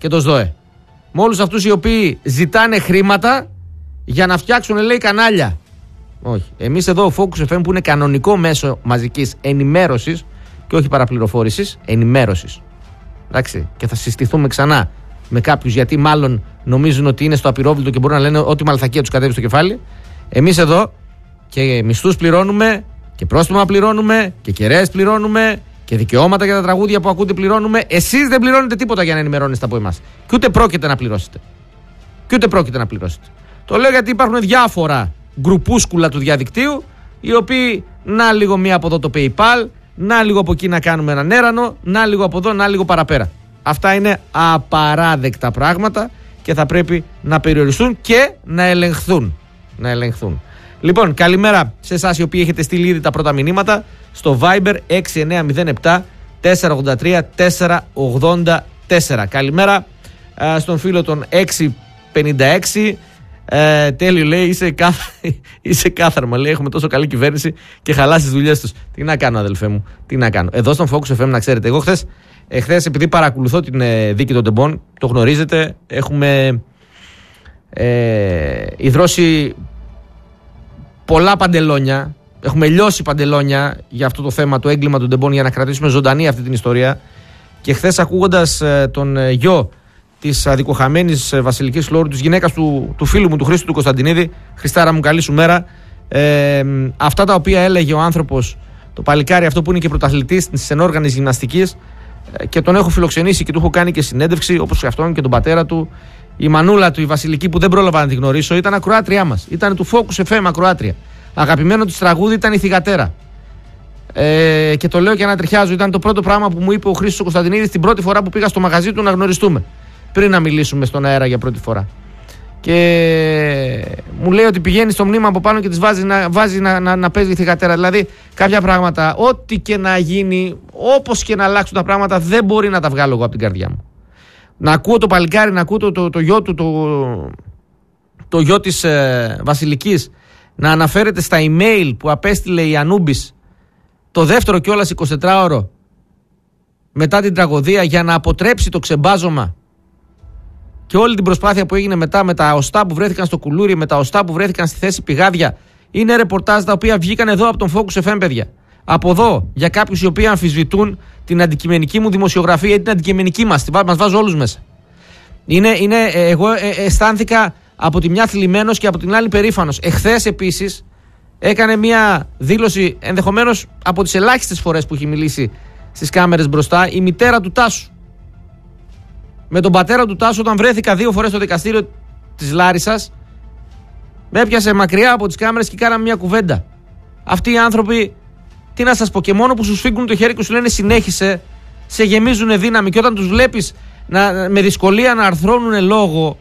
και το ΣΔΟΕ. Με όλους αυτούς οι οποίοι ζητάνε χρήματα για να φτιάξουν, λέει, κανάλια. Όχι. Εμείς εδώ, ο Focus FM, που είναι κανονικό μέσο μαζικής ενημέρωσης και όχι παραπληροφόρησης, ενημέρωσης. Εντάξει. Και θα συστηθούμε ξανά με κάποιους, γιατί μάλλον νομίζουν ότι είναι στο απειρόβλητο και μπορούν να λένε ό,τι μαλθακία τους κατέβει στο κεφάλι. Εμείς εδώ και μισθούς πληρώνουμε και πρόστιμα πληρώνουμε και κεραίες πληρώνουμε και δικαιώματα για τα τραγούδια που ακούτε πληρώνουμε. Εσείς δεν πληρώνετε τίποτα για να ενημερώνεστε από εμάς. Και ούτε πρόκειται να πληρώσετε. Το λέω γιατί υπάρχουν διάφορα γκρουπούσκουλα του διαδικτύου, οι οποίοι να λίγο μία από εδώ το PayPal, να λίγο από εκεί να κάνουμε έναν έρανο, να λίγο από εδώ, να λίγο παραπέρα. Αυτά είναι απαράδεκτα πράγματα και θα πρέπει να περιοριστούν και να ελεγχθούν. Λοιπόν, καλημέρα σε εσάς οι οποίοι έχετε στείλει ήδη τα πρώτα μηνύματα στο Viber 6907 483 484. Καλημέρα στον φίλο των 656. Τέλειο, λέει, είσαι κάθαρμα, λέει, έχουμε τόσο καλή κυβέρνηση και χαλάσει τις δουλειές τους. Τι να κάνω, αδελφέ μου, τι να κάνω. Εδώ στον Focus FM, να ξέρετε, εγώ χθες επειδή παρακολουθώ την δίκη των τεμπών, το γνωρίζετε, έχουμε υδρώσει πολλά παντελόνια, έχουμε λιώσει παντελόνια για αυτό το θέμα, το έγκλημα των τεμπών, για να κρατήσουμε ζωντανή αυτή την ιστορία. Και χθες, ακούγοντας τον γιο της αδικοχαμένης Βασιλικής Φλόρου, της γυναίκας του φίλου μου, του Χρήστου του Κωνσταντινίδη, Χριστάρα μου, καλή σου μέρα, αυτά τα οποία έλεγε ο άνθρωπος, το παλικάρι αυτό που είναι και πρωταθλητής της ενόργανης γυμναστικής, και τον έχω φιλοξενήσει και του έχω κάνει και συνέντευξη, όπως και αυτόν και τον πατέρα του. Η μανούλα του, η Βασιλική, που δεν πρόλαβα να τη γνωρίσω, ήταν ακροάτριά μας. Ήταν του Focus FM ακροάτρια. Αγαπημένο της τραγούδι ήταν η Θυγατέρα. Και το λέω και ανατριχιάζω. Ήταν το πρώτο πράγμα που μου είπε ο Χρήστος Κωνσταντινίδης την πρώτη φορά που πήγα στο μαγαζί του να γνωριστούμε. Πριν να μιλήσουμε στον αέρα για πρώτη φορά. Και μου λέει ότι πηγαίνει στο μνήμα από πάνω και της βάζει να παίζει η Θυγατέρα. Δηλαδή, κάποια πράγματα, ό,τι και να γίνει, όπως και να αλλάξουν τα πράγματα, δεν μπορεί να τα βγάλω εγώ από την καρδιά μου. Να ακούω το παλικάρι, να ακούω το γιο του, το γιο της Βασιλικής, να αναφέρεται στα email που απέστειλε η Ανούμπης, το δεύτερο κιόλας 24ωρο μετά την τραγωδία, για να αποτρέψει το ξεμπάζωμα, και όλη την προσπάθεια που έγινε μετά με τα οστά που βρέθηκαν στο κουλούρι, με τα οστά που βρέθηκαν στη θέση πηγάδια. Είναι ρεπορτάζ τα οποία βγήκαν εδώ από τον Focus FM, παιδιά. Από εδώ, για κάποιους οι οποίοι αμφισβητούν την αντικειμενική μου δημοσιογραφία ή την αντικειμενική μας. Μας βάζω όλους μέσα. Εγώ αισθάνθηκα από τη μια θλιμμένος και από την άλλη περήφανος. Εχθές επίσης έκανε μια δήλωση, ενδεχομένως από τις ελάχιστες φορές που έχει μιλήσει στις κάμερες μπροστά, η μητέρα του Τάσου. Με τον πατέρα του Τάσου, όταν βρέθηκα 2 φορές στο δικαστήριο της Λάρισσας, με έπιασε μακριά από τις κάμερες και κάναμε μια κουβέντα. Αυτοί οι άνθρωποι, τι να σας πω, και μόνο που σου σφίγγουν το χέρι και σου λένε συνέχισε, σε γεμίζουν δύναμη, και όταν τους βλέπεις με δυσκολία να αρθρώνουν λόγο,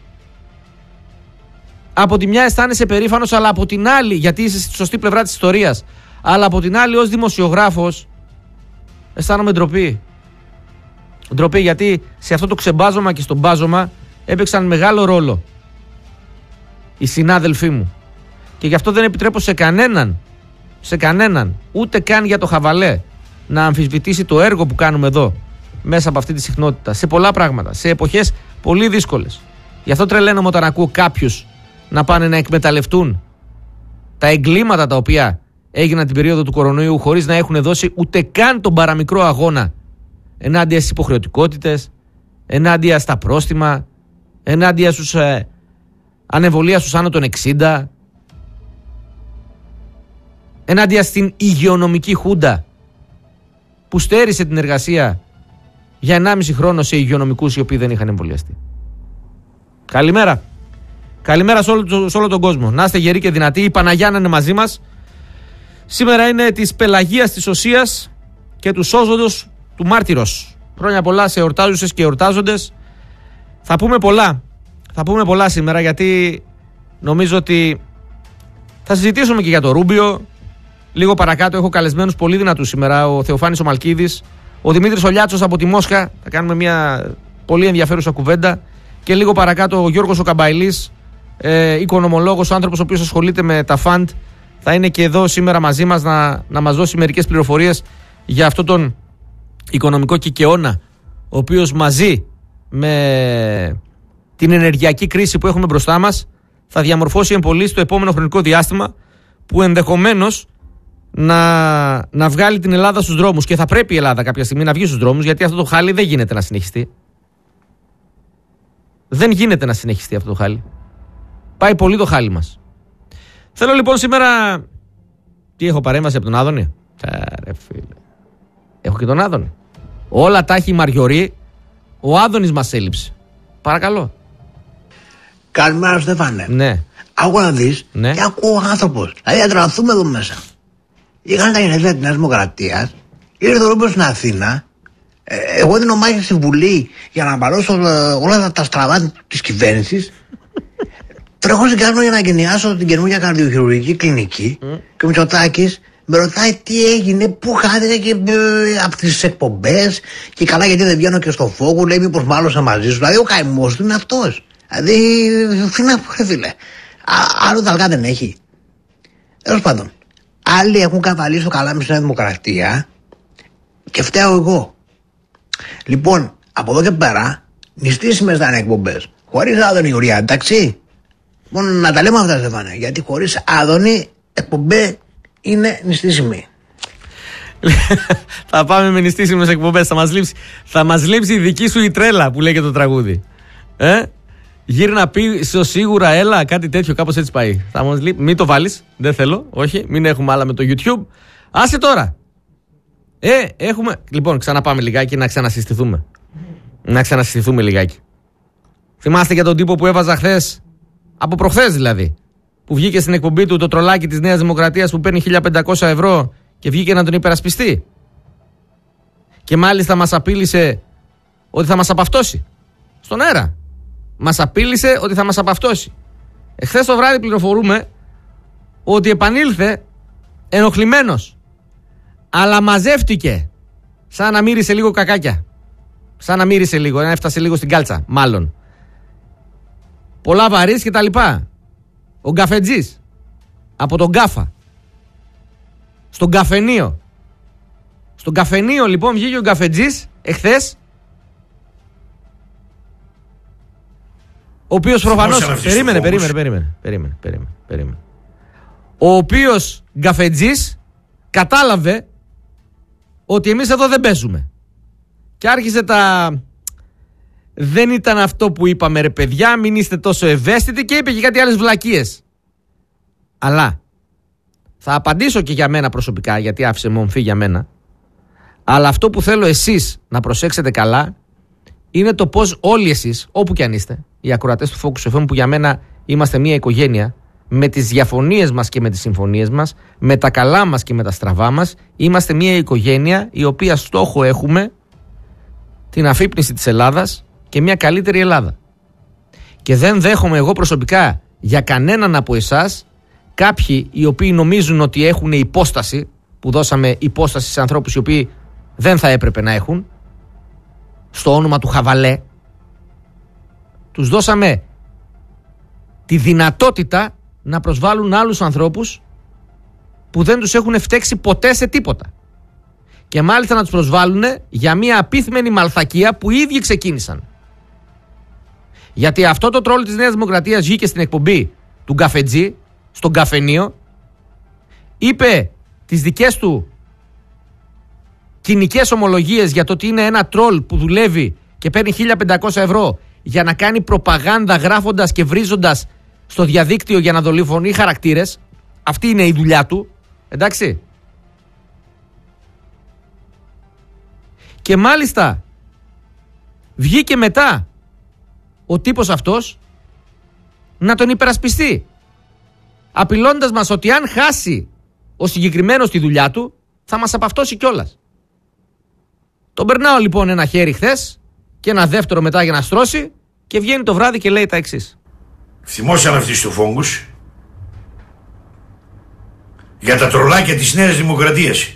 από τη μια αισθάνεσαι περήφανος, αλλά από την άλλη, γιατί είσαι στη σωστή πλευρά της ιστορίας, αλλά από την άλλη ως δημοσιογράφος αισθάνομαι ντροπή. Ντροπή, γιατί σε αυτό το ξεμπάζωμα και στο μπάζωμα έπαιξαν μεγάλο ρόλο οι συνάδελφοί μου. Και γι' αυτό δεν επιτρέπω σε κανέναν, ούτε καν για το χαβαλέ, να αμφισβητήσει το έργο που κάνουμε εδώ, μέσα από αυτή τη συχνότητα, σε πολλά πράγματα, σε εποχές πολύ δύσκολες. Γι' αυτό τρελαίνομαι όταν ακούω κάποιους να πάνε να εκμεταλλευτούν τα εγκλήματα τα οποία έγιναν την περίοδο του κορονοϊού, χωρίς να έχουν δώσει ούτε καν τον παραμικρό αγώνα ενάντια στις υποχρεωτικότητες, ενάντια στα πρόστιμα, ενάντια στους ανεμβολίαστους άνω των 60, ενάντια στην υγειονομική χούντα που στέρισε την εργασία για 1,5 χρόνο σε υγειονομικούς οι οποίοι δεν είχαν εμβολιαστεί. Καλημέρα. Καλημέρα σε όλο τον κόσμο. Να είστε γεροί και δυνατοί. Η Παναγιά να είναι μαζί μας. Σήμερα είναι της Πελαγίας της Οσίας και του Σώζοντος του Μάρτυρος. Χρόνια πολλά σε εορτάζουσες και εορτάζοντες. Θα πούμε πολλά σήμερα, γιατί νομίζω ότι θα συζητήσουμε και για το Ρούμπιο. Λίγο παρακάτω έχω καλεσμένους πολύ δυνατούς σήμερα. Ο Θεοφάνης ο Μαλκίδης, ο Δημήτρης ο Λιάτσος από τη Μόσχα. Θα κάνουμε μια πολύ ενδιαφέρουσα κουβέντα. Και λίγο παρακάτω ο Γιώργος ο Καμπαϊλής, οικονομολόγος, άνθρωπος ο οποίος ασχολείται με τα φαντ. Θα είναι και εδώ σήμερα μαζί μας να μας δώσει μερικές πληροφορίες για αυτόν τον οικονομικό κικαιώνα, ο οποίος μαζί με την ενεργειακή κρίση που έχουμε μπροστά μας θα διαμορφώσει εμπολής το επόμενο χρονικό διάστημα που ενδεχομένως να βγάλει την Ελλάδα στους δρόμους, και θα πρέπει η Ελλάδα κάποια στιγμή να βγει στους δρόμους, γιατί αυτό το χάλι δεν γίνεται να συνεχιστεί. Δεν γίνεται να συνεχιστεί αυτό το χάλι. Πάει πολύ το χάλι μας. Θέλω λοιπόν σήμερα... Τι έχω, παρέμβαση από τον Άδωνη? Ρε φίλε. Έχω και τον Άδωνη. Όλα τα έχει η Μαριωρή. Ο Άδωνης μας έλειψε. Παρακαλώ. Καλημέρα, Στέφανε. Ναι. Άκου να δεις, ναι. Και ακούω ο άνθρωπος. Δηλαδή, αντραθούμε εδώ μέσα. Είχαν τα γενέθλια της Νέας Δημοκρατίας. Ήρθε ο Ρούμπος στην Αθήνα. Εγώ δίνω μάχη στη Βουλή για να παρώσω όλα τα στραβά της κυβέρνησης. Τρέχω στην Κάρνο για να εγκαινιάσω την καινούργια καρδιοχειρουργική κλινική. Και ο Μητσοτάκης με ρωτάει τι έγινε, πού χάθηκα και από τις εκπομπές. Και καλά, γιατί δεν βγαίνω και στο φόκο. Λέει, μήπως μάλωσα μαζί σου. Δηλαδή, ο καημός του είναι αυτός. Δηλαδή, τι να πω, φίλε. Άλλο ταλγά δεν έχει. Τέλος πάντων, άλλοι έχουν καβαλήσει το καλάμι στη Νέα Δημοκρατία και φταίω εγώ. Λοιπόν, από εδώ και πέρα, νηστίσιμες θα είναι εκπομπές. Χωρίς Άδωνη Ουριά, εντάξει. Μόνο να τα λέμε αυτά, Στεφάνε. Γιατί χωρίς Άδωνη, εκπομπέ είναι νηστίσιμη. Θα πάμε με νηστίσιμες εκπομπές. Θα μας λείψει η δική σου η τρέλα που λέει και το τραγούδι. Γύρνα πίσω σίγουρα, έλα, κάτι τέτοιο, κάπως έτσι πάει. Μην το βάλεις, δεν θέλω, όχι, μην έχουμε άλλα με το YouTube. Άσε τώρα. Έχουμε. Λοιπόν, ξαναπάμε λιγάκι να ξανασυστηθούμε. Να ξανασυστηθούμε λιγάκι. Θυμάστε για τον τύπο που έβαζα χθες, από προχθές δηλαδή, που βγήκε στην εκπομπή του το τρολάκι της Νέας Δημοκρατίας που παίρνει 1.500 ευρώ και βγήκε να τον υπερασπιστεί. Και μάλιστα μας απείλησε ότι θα μας απαυτώσει. Στον αέρα. Μας απείλησε ότι θα μας απαυτώσει. Εχθές το βράδυ πληροφορούμε ότι επανήλθε ενοχλημένος. Αλλά μαζεύτηκε. Σαν να μύρισε λίγο κακάκια. Σαν να μύρισε λίγο, να έφτασε λίγο στην κάλτσα, μάλλον. Πολλά βαρύς και τα λοιπά. Ο Γκαφετζής. Από τον Γκάφα. Στον καφενείο. Στον καφενείο λοιπόν βγήκε ο Γκαφετζής εχθές. Ο οποίος προφανώς. Περίμενε. Ο οποίος Γκαφετζής κατάλαβε ότι εμείς εδώ δεν παίζουμε. Και άρχισε τα. Δεν ήταν αυτό που είπαμε, ρε παιδιά, μην είστε τόσο ευαίσθητοι, και είπε και κάτι άλλες βλακίες. Αλλά θα απαντήσω και για μένα προσωπικά, γιατί άφησε μομφή για μένα. Αλλά αυτό που θέλω εσείς να προσέξετε καλά είναι το πώς όλοι εσείς, όπου και αν είστε, οι ακροατές του Focus FM, που για μένα είμαστε μια οικογένεια, με τις διαφωνίες μας και με τις συμφωνίες μας, με τα καλά μας και με τα στραβά μας, είμαστε μια οικογένεια η οποία στόχο έχουμε την αφύπνιση της Ελλάδας και μια καλύτερη Ελλάδα. Και δεν δέχομαι εγώ προσωπικά για κανέναν από εσάς, κάποιοι οι οποίοι νομίζουν ότι έχουν υπόσταση, που δώσαμε υπόσταση σε ανθρώπους οι οποίοι δεν θα έπρεπε να έχουν, στο όνομα του χαβαλέ, τους δώσαμε τη δυνατότητα να προσβάλλουν άλλους ανθρώπους που δεν τους έχουν φταίξει ποτέ σε τίποτα. Και μάλιστα να τους προσβάλλουν για μια απίθμενη μαλθακία που οι ίδιοι ξεκίνησαν. Γιατί αυτό το τρόλ της Νέας Δημοκρατίας βγήκε στην εκπομπή του Γκαφετζή, στον καφενείο, είπε τις δικές του κοινικές ομολογίες για το ότι είναι ένα τρόλ που δουλεύει και παίρνει 1.500 ευρώ για να κάνει προπαγάνδα γράφοντας και βρίζοντας στο διαδίκτυο για να δολοφονεί χαρακτήρες. Αυτή είναι η δουλειά του, εντάξει. Και μάλιστα βγήκε μετά ο τύπος αυτός να τον υπερασπιστεί, απειλώντας μας ότι αν χάσει ο συγκεκριμένος τη δουλειά του θα μας απαυτώσει κιόλας. Τον περνάω λοιπόν ένα χέρι χθες και ένα δεύτερο μετά για να στρώσει, και βγαίνει το βράδυ και λέει τα εξής. Θυμόσαν αυτοί του φόγκους για τα τρολάκια της Νέας Δημοκρατίας.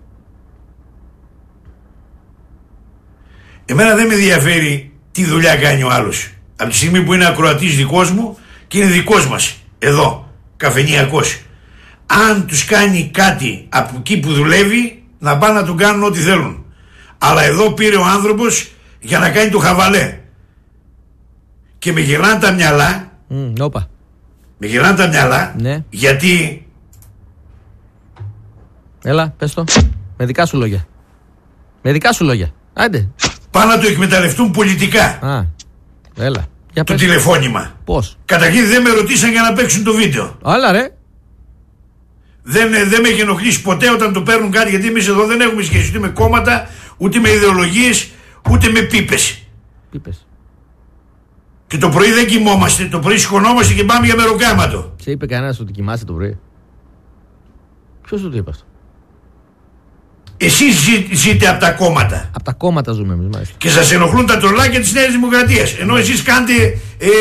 Εμένα δεν με ενδιαφέρει τι δουλειά κάνει ο άλλος. Από τη στιγμή που είναι ακροατής δικός μου και είναι δικός μας, εδώ, καφενειακός. Αν τους κάνει κάτι από εκεί που δουλεύει, να πάνε να του κάνουν ό,τι θέλουν. Αλλά εδώ πήρε ο άνθρωπος για να κάνει το χαβαλέ. και με γυρνάνε τα μυαλά. Με γυρνάνε τα μυαλά, ναι. Γιατί. Έλα, πες το. Με δικά σου λόγια. Με δικά σου λόγια. Άντε. Πάνε να το εκμεταλλευτούν πολιτικά. Α, έλα. Για το τηλεφώνημα. Πώς? Καταρχήν δεν με ρωτήσαν για να παίξουν το βίντεο. Άλλα ρε. Δεν με έχει ενοχλήσει ποτέ όταν το παίρνουν κάτι, γιατί εμείς εδώ δεν έχουμε σχέση ούτε με κόμματα, ούτε με ιδεολογίες, ούτε με πίπες. Και το πρωί δεν κοιμόμαστε, το πρωί σηκωνόμαστε και πάμε για μεροκάματο. Σε είπε κανένας ότι κοιμάσαι το πρωί? Ποιος το είπε αυτό? Εσείς ζείτε από τα κόμματα. Από τα κόμματα ζούμε εμείς, μάλιστα. Και σας ενοχλούν τα τρολάκια της Νέας Δημοκρατίας. Ενώ εσείς κάνετε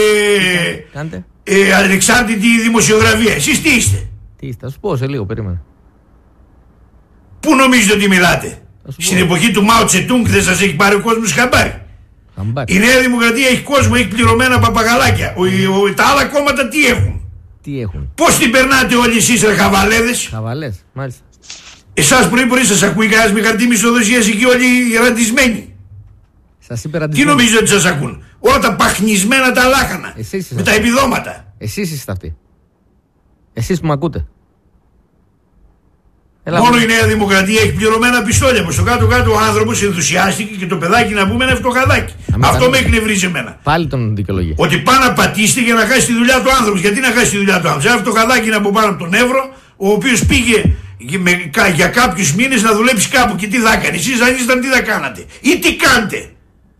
ανεξάρτητη δημοσιογραφία. Εσείς τι είστε? Τι είστε, θα σου πω σε λίγο, περίμενε. Πού νομίζετε ότι μιλάτε? Στην εποχή του Μάο Τσετούγκ δεν σας έχει πάρει ο κόσμος χαμπάρι? Η Νέα Δημοκρατία έχει κόσμο, έχει πληρωμένα παπαγαλάκια. Τα άλλα κόμματα τι έχουν? Πώς την περνάτε όλοι εσείς ρε χαβαλέδες? Χαβαλές, μάλιστα. Εσάς πρωί σας ακούει κανένας με χαρτί μισθοδοσίας εκεί όλοι ραντισμένοι? Σας είπε ραντισμένοι. Τι νομίζετε ότι σας ακούν? Όλα τα παχνισμένα τα λάχανα. Με τα επιδόματα. Εσείς είστε αυτοί. Εσείς που με ακούτε. Μόνο η Νέα Δημοκρατία έχει πληρωμένα πιστόλια. Προς το κάτω-κάτω ο άνθρωπος ενθουσιάστηκε και το παιδάκι να πούμε ένα φτωχαδάκι. Αυτό με εκνευρίζει εμένα. Πάλι τον δικαιολογεί. Ότι πάνε να πατήσετε για να χάσει τη δουλειά του άνθρωπου. Γιατί να χάσει τη δουλειά του άνθρωπου? Ένα φτωχαδάκι είναι από πάνω από τον Εύρο, ο οποίος πήγε για κάποιους μήνες να δουλέψει κάπου. Και τι θα έκανε? Εσείς αν ήσταν τι θα κάνατε? Ή τι κάνετε?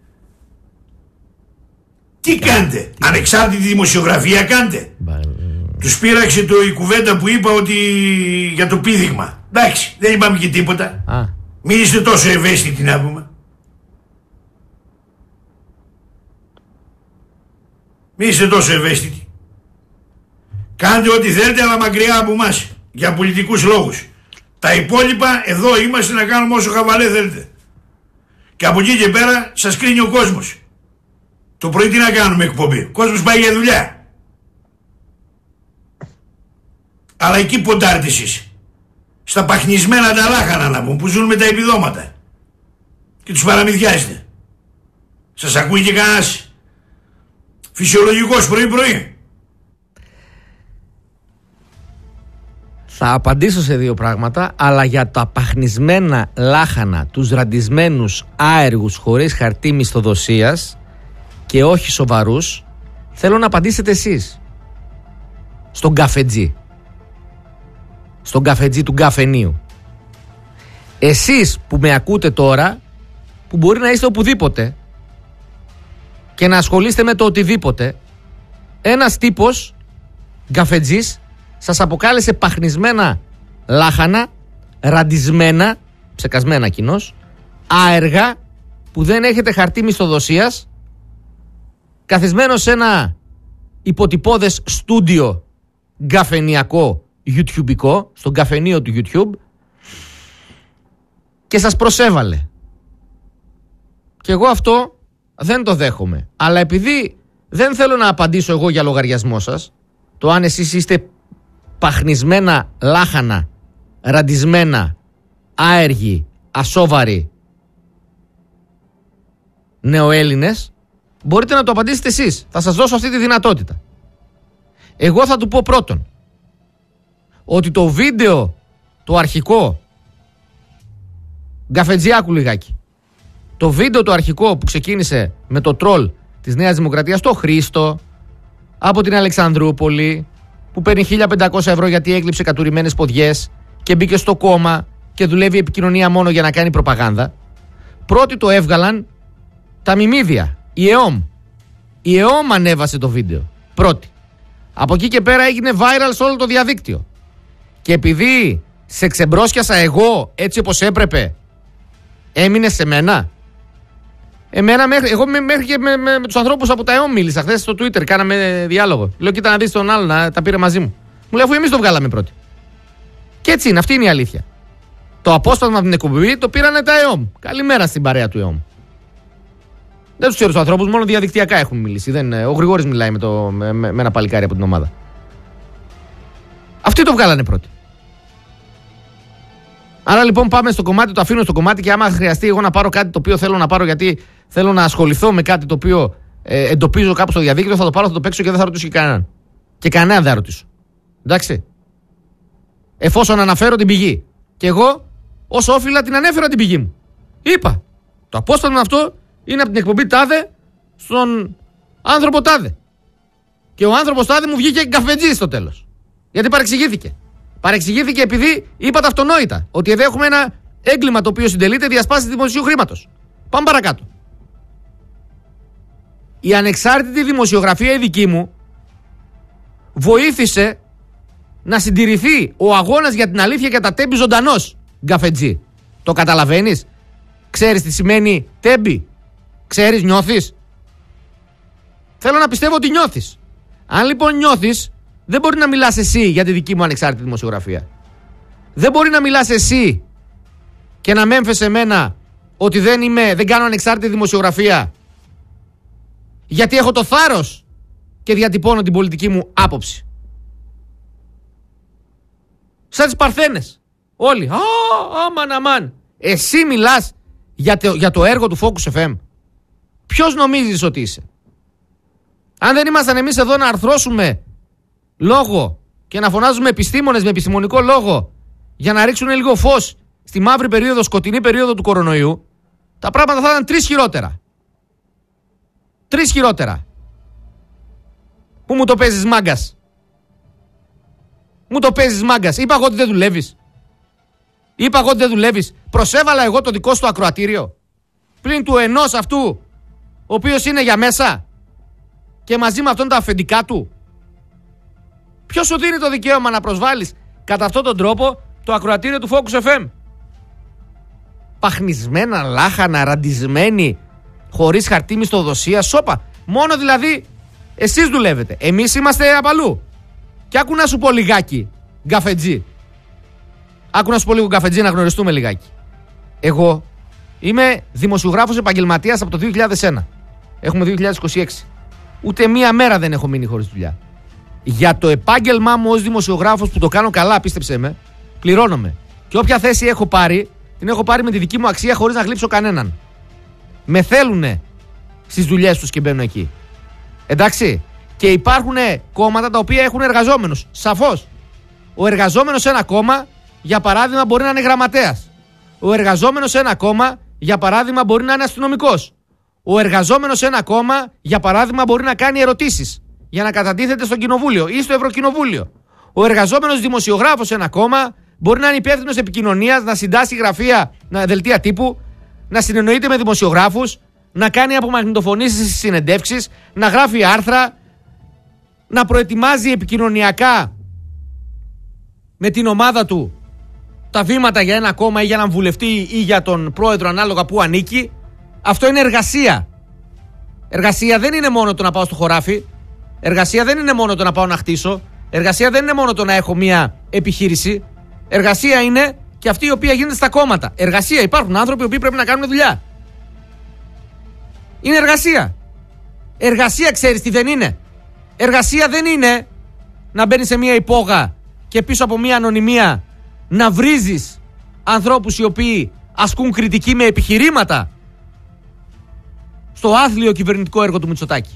Τι κάνετε? Ανεξάρτητη δημοσιογραφία κάνετε? Τους πείραξε η κουβέντα που είπα ότι για το πήδηγμα. Εντάξει, δεν είπαμε και τίποτα. Μην είστε τόσο ευαίσθητοι να πούμε. Μην είστε τόσο ευαίσθητοι. Κάντε ό,τι θέλετε, αλλά μακριά από εμάς. Για πολιτικούς λόγους. Τα υπόλοιπα εδώ είμαστε να κάνουμε όσο χαβαλέ θέλετε. Και από εκεί και πέρα σας κρίνει ο κόσμος. Το πρωί τι να κάνουμε εκπομπή? Ο κόσμος πάει για δουλειά. Αλλά εκεί ποντάρετε εσείς. Στα παχνισμένα τα λάχανα να πούμε, που ζουν με τα επιδόματα. Και τους παραμυθιάζετε. Σας ακούει και κανένας φυσιολογικός πρωί-πρωί? Θα απαντήσω σε δύο πράγματα, αλλά για τα παχνισμένα λάχανα, τους ραντισμένους άεργους χωρίς χαρτί μισθοδοσίας και όχι σοβαρούς, θέλω να απαντήσετε εσείς. Στον καφετζή. Στον καφετζή του καφενείου. Εσείς που με ακούτε τώρα, που μπορεί να είστε οπουδήποτε και να ασχολείστε με το οτιδήποτε, ένας τύπος καφετζής σας αποκάλεσε παχνισμένα λάχανα, ραντισμένα, ψεκασμένα κοινώς, άεργα, που δεν έχετε χαρτί μισθοδοσίας, καθισμένο σε ένα υποτυπώδες στούντιο γκαφενιακό, YouTubeικό, στον καφενείο του YouTube, και σας προσέβαλε. Και εγώ αυτό δεν το δέχομαι. Αλλά επειδή δεν θέλω να απαντήσω εγώ για λογαριασμό σας, το αν εσείς είστε παχνισμένα λάχανα, ραντισμένα, άεργοι, ασόβαροι νεοέλληνες, μπορείτε να το απαντήσετε εσείς. Θα σας δώσω αυτή τη δυνατότητα. Εγώ θα του πω πρώτον ότι το βίντεο το αρχικό, γκαφετζιάκου λιγάκι, το βίντεο το αρχικό που ξεκίνησε με το τρόλ της Νέας Δημοκρατίας, το Χρήστο από την Αλεξανδρούπολη, που παίρνει 1.500 ευρώ γιατί έκλειψε κατουρημένες ποδιές και μπήκε στο κόμμα και δουλεύει επικοινωνία μόνο για να κάνει προπαγάνδα, πρώτοι το έβγαλαν τα μιμίδια, η ΕΟΜ. Η ΕΟΜ ανέβασε το βίντεο πρώτη. Από εκεί και πέρα έγινε viral σε όλο το διαδίκτυο. Και επειδή σε ξεμπρόσκιασα εγώ έτσι όπως έπρεπε, έμεινε σε μένα. Εγώ μέχρι και με τους ανθρώπους από τα ΕΟΜ μίλησα χθες στο Twitter, κάναμε διάλογο. Λέω, κοίτα να δεις τον άλλον, να τα πήρε μαζί μου. Μου λέει, αφού εμείς το βγάλαμε πρώτοι. Και έτσι είναι, αυτή είναι η αλήθεια. Το απόσπασμα από την εκπομπή το πήρανε τα ΕΟΜ. Καλημέρα στην παρέα του ΕΟΜ. Δεν τους ξέρω τους ανθρώπους, μόνο διαδικτυακά έχουν μιλήσει. Ο Γρηγόρης μιλάει με ένα παλικάρι από την ομάδα. Αυτοί το βγάλανε πρώτοι. Άρα λοιπόν πάμε στο κομμάτι, το αφήνω στο κομμάτι, και άμα χρειαστεί εγώ να πάρω κάτι το οποίο θέλω να πάρω, γιατί θέλω να ασχοληθώ με κάτι το οποίο εντοπίζω κάπου στο διαδίκτυο, θα το πάρω, θα το παίξω και δεν θα ρωτήσω και κανέναν. Και κανέναν δεν θα ρωτήσω. Εντάξει. Εφόσον αναφέρω την πηγή. Και εγώ, όσο όφιλα, την ανέφερα την πηγή μου. Είπα. Το απόσπασμα αυτό είναι από την εκπομπή τάδε στον άνθρωπο τάδε. Και ο άνθρωπος τάδε μου βγήκε καφετζής στο τέλος. Γιατί παρεξηγήθηκε. Παρεξηγήθηκε επειδή είπα τα αυτονόητα. Ότι εδώ έχουμε ένα έγκλημα το οποίο συντελείται διασπάσεις δημοσίου χρήματος. Πάμε παρακάτω. Η ανεξάρτητη δημοσιογραφία η δική μου βοήθησε να συντηρηθεί ο αγώνας για την αλήθεια και τα τέμπη ζωντανός, γκαφετζή. Το καταλαβαίνεις? Ξέρεις τι σημαίνει τέμπη? Ξέρεις, νιώθεις? Θέλω να πιστεύω ότι νιώθεις. Αν λοιπόν νιώθεις, δεν μπορεί να μιλάς εσύ για τη δική μου ανεξάρτητη δημοσιογραφία. Δεν μπορεί να μιλάς εσύ και να με έμφεσαι εμένα ότι δεν κάνω ανεξάρτητη δημοσιογραφία γιατί έχω το θάρρος και διατυπώνω την πολιτική μου άποψη. Σαν τις Παρθένες. Όλοι. Αμάν. Εσύ μιλάς για το έργο του Focus FM. Ποιος νομίζεις ότι είσαι? Αν δεν ήμασταν εμείς εδώ να αρθρώσουμε λόγο και να φωνάζουμε επιστήμονες με επιστημονικό λόγο για να ρίξουν λίγο φως στη μαύρη περίοδο, σκοτεινή περίοδο του κορονοϊού, τα πράγματα θα ήταν 3 χειρότερα. 3 χειρότερα. Πού μου το παίζεις μάγκας? Μου το παίζεις μάγκας. Είπα εγώ ότι δεν δουλεύεις. Προσέβαλα εγώ το δικό σου ακροατήριο πλην του ενός αυτού ο οποίος είναι για μέσα και μαζί με αυτόν τα αφεντικά του. Ποιος σου δίνει το δικαίωμα να προσβάλλεις κατά αυτόν τον τρόπο το ακροατήριο του Focus FM? Παχνισμένα, λάχανα, ραντισμένοι, χωρίς χαρτί, μισθοδοσία, σώπα. Μόνο δηλαδή εσείς δουλεύετε. Εμείς είμαστε απ' αλλού. Και άκου να σου πω λιγάκι, γκαφετζή. Άκου να σου πω λίγο γκαφετζή, να γνωριστούμε λιγάκι. Εγώ είμαι δημοσιογράφος επαγγελματίας από το 2001. Έχουμε 2026. Ούτε μία μέρα δεν έχω μείνει χωρίς δουλειά. Για το επάγγελμά μου ως δημοσιογράφος που το κάνω καλά, πίστεψέ με, πληρώνομαι. Και όποια θέση έχω πάρει, την έχω πάρει με τη δική μου αξία χωρίς να γλύψω κανέναν. Με θέλουνε στις δουλειές τους και μπαίνω εκεί. Εντάξει. Και υπάρχουν κόμματα τα οποία έχουν εργαζόμενους. Σαφώς. Ο εργαζόμενος σε ένα κόμμα, για παράδειγμα, μπορεί να είναι γραμματέας. Ο εργαζόμενος σε ένα κόμμα, για παράδειγμα, μπορεί να είναι αστυνομικός. Ο εργαζόμενος σε ένα κόμμα, για παράδειγμα, μπορεί να κάνει ερωτήσεις για να κατατίθεται στο Κοινοβούλιο ή στο Ευρωκοινοβούλιο. Ο εργαζόμενος δημοσιογράφος σε ένα κόμμα μπορεί να είναι υπεύθυνος επικοινωνίας, να συντάσσει γραφεία, δελτία τύπου, να συνεννοείται με δημοσιογράφους, να κάνει απομαγνητοφωνήσεις στις συνεντεύξεις, να γράφει άρθρα, να προετοιμάζει επικοινωνιακά με την ομάδα του τα βήματα για ένα κόμμα ή για έναν βουλευτή ή για τον πρόεδρο ανάλογα που ανήκει. Αυτό είναι εργασία. Εργασία δεν είναι μόνο το να πάω στο χωράφι. Εργασία δεν είναι μόνο το να πάω να χτίσω. Εργασία δεν είναι μόνο το να έχω μια επιχείρηση. Εργασία είναι και αυτή η οποία γίνεται στα κόμματα. Εργασία, υπάρχουν άνθρωποι που πρέπει να κάνουν δουλειά. Είναι εργασία. Εργασία, ξέρεις τι δεν είναι? Εργασία δεν είναι να μπαίνεις σε μια υπόγα και πίσω από μια ανωνυμία να βρίζεις ανθρώπους οι οποίοι ασκούν κριτική με επιχειρήματα στο άθλιο κυβερνητικό έργο του Μητσοτάκη.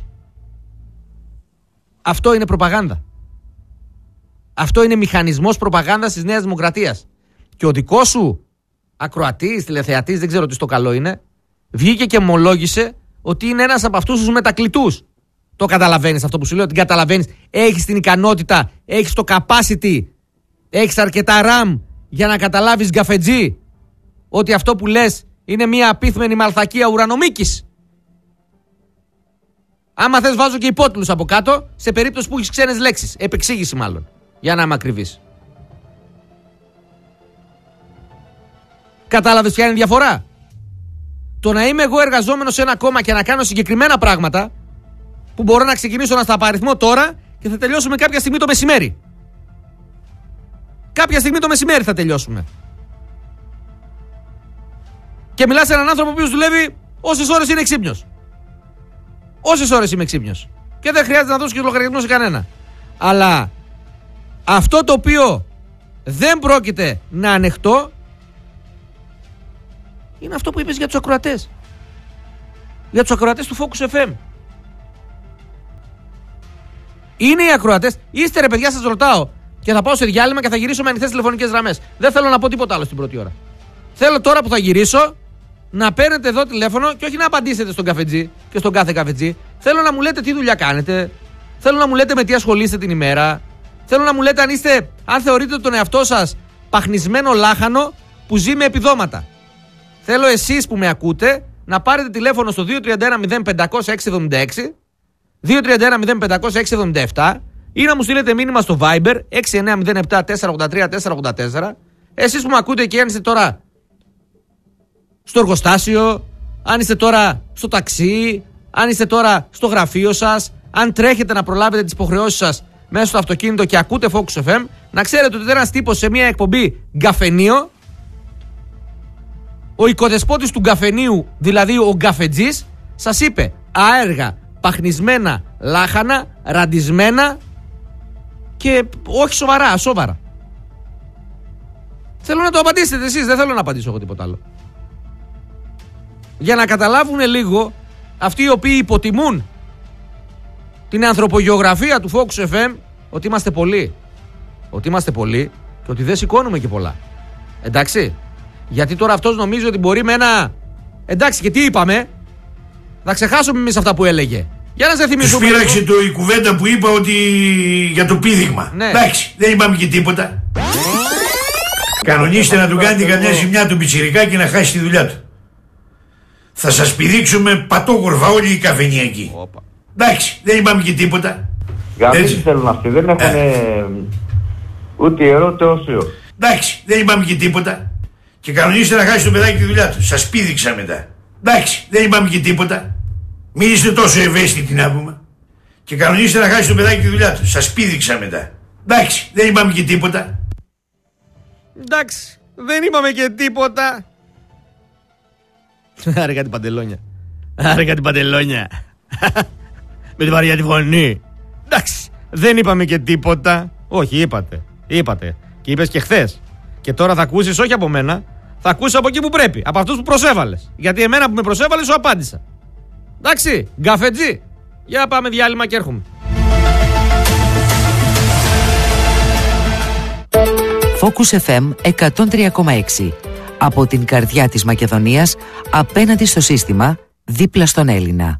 Αυτό είναι προπαγάνδα. Αυτό είναι μηχανισμός προπαγάνδας της Νέας Δημοκρατίας. Και ο δικός σου ακροατής, τηλεθεατής, δεν ξέρω τι στο καλό είναι, βγήκε και ομολόγησε ότι είναι ένας από αυτούς τους μετακλητούς. Το καταλαβαίνεις αυτό που σου λέω? Την καταλαβαίνεις? Έχεις την ικανότητα, έχεις το capacity, έχεις αρκετά RAM για να καταλάβεις, γκαφετζή, ότι αυτό που λες είναι μια απίθμενη μαλθακία ουρανομίκης? Άμα θες βάζω και υπότιτλους από κάτω, σε περίπτωση που έχεις ξένες λέξεις. Επεξήγηση μάλλον, για να είμαι ακριβής. Κατάλαβες ποια είναι η διαφορά? Το να είμαι εγώ εργαζόμενος σε ένα κόμμα και να κάνω συγκεκριμένα πράγματα που μπορώ να ξεκινήσω να στα απαριθμώ τώρα και θα τελειώσουμε κάποια στιγμή το μεσημέρι. Κάποια στιγμή το μεσημέρι θα τελειώσουμε. Και μιλάς σε έναν άνθρωπο που δουλεύει όσες ώρες είναι ξύπνιος. Όσες ώρες είμαι ξύπνιος. Και δεν χρειάζεται να δώσω και λογαριασμό σε κανένα. Αλλά αυτό το οποίο δεν πρόκειται να ανεχτώ είναι αυτό που είπες για τους ακροατές. Για τους ακροατές του Focus FM. Είναι οι ακροατές. Είστε ρε παιδιά, σας ρωτάω. Και θα πάω σε διάλειμμα και θα γυρίσω με ανοιχτές τηλεφωνικές γραμμές. Δεν θέλω να πω τίποτα άλλο στην πρώτη ώρα. Θέλω τώρα που θα γυρίσω να παίρνετε εδώ τηλέφωνο και όχι να απαντήσετε στον καφετζή και στον κάθε καφετζή. Θέλω να μου λέτε τι δουλειά κάνετε. Θέλω να μου λέτε με τι ασχολείστε την ημέρα. Θέλω να μου λέτε αν θεωρείτε τον εαυτό σας παχνισμένο λάχανο που ζει με επιδόματα. Θέλω εσείς που με ακούτε να πάρετε τηλέφωνο στο 231-0500-676, 231-0500-677 ή να μου στείλετε μήνυμα στο Viber 6907-483-484. Εσείς που με ακούτε και αν είστε τώρα στο εργοστάσιο, αν είστε τώρα στο ταξί, αν είστε τώρα στο γραφείο σας, αν τρέχετε να προλάβετε τις υποχρεώσεις σας μέσα στο αυτοκίνητο και ακούτε Focus FM, να ξέρετε ότι ένας τύπος σε μια εκπομπή γκαφενείο, ο οικοδεσπότης του γκαφενείου, δηλαδή ο γκαφετζής, σας είπε άεργα, παχνισμένα, λάχανα, ραντισμένα και όχι σοβαρά, ασόβαρα. Θέλω να το απαντήσετε εσείς, δεν θέλω να απαντήσω εγώ τίποτα άλλο. Για να καταλάβουν λίγο αυτοί οι οποίοι υποτιμούν την ανθρωπογεωγραφία του Focus FM, ότι είμαστε πολλοί. Ότι είμαστε πολλοί και ότι δεν σηκώνουμε και πολλά. Εντάξει. Γιατί τώρα αυτός νομίζει ότι μπορεί με ένα... Εντάξει, και τι είπαμε. Θα ξεχάσουμε εμείς αυτά που έλεγε. Για να σε θυμίσουμε. Τους πείραξε η κουβέντα που είπα ότι για το πήδηγμα. Ναι. Εντάξει, δεν είπαμε και τίποτα. Κανονίστε να του κάνετε καμιά ζημιά του πιτσιρικά και να χάσει τη δουλειά του. Θα σας πηδήξουμε πατόγορφα όλοι οι καφενιακοί. Εντάξει, δεν είπαμε και τίποτα. Γαμίς θέλουν αυτοί, δεν έχουν ούτε ιερό ούτε όσιο. Εντάξει, δεν είπαμε και τίποτα. Και κανονίστε να χάσει το παιδάκι τη δουλειά του. Σας πήδηξα μετά. Εντάξει, δεν είπαμε και τίποτα. Μην είστε τόσο ευαίσθητοι να πούμε. Και κανονίστε να χάσει το παιδάκι τη δουλειά του. Σας πήδηξα μετά. Εντάξει, δεν είπαμε και τίποτα. Εντάξει, δεν είπαμε και τίποτα. Άρε κάτι παντελόνια. Άρε κάτι παντελόνια. Με την βαριά τη φωνή. Εντάξει, δεν είπαμε και τίποτα. Όχι, είπατε. Και είπες και χθες. Και τώρα θα ακούσεις όχι από μένα, θα ακούσεις από εκεί που πρέπει. Από αυτούς που προσέβαλες. Γιατί εμένα που με προσέβαλες σου απάντησα. Εντάξει, γκαφετζή. Για πάμε διάλειμμα και έρχομαι. Focus FM 103,6. Από την καρδιά της Μακεδονίας, απέναντι στο σύστημα, δίπλα στον Έλληνα.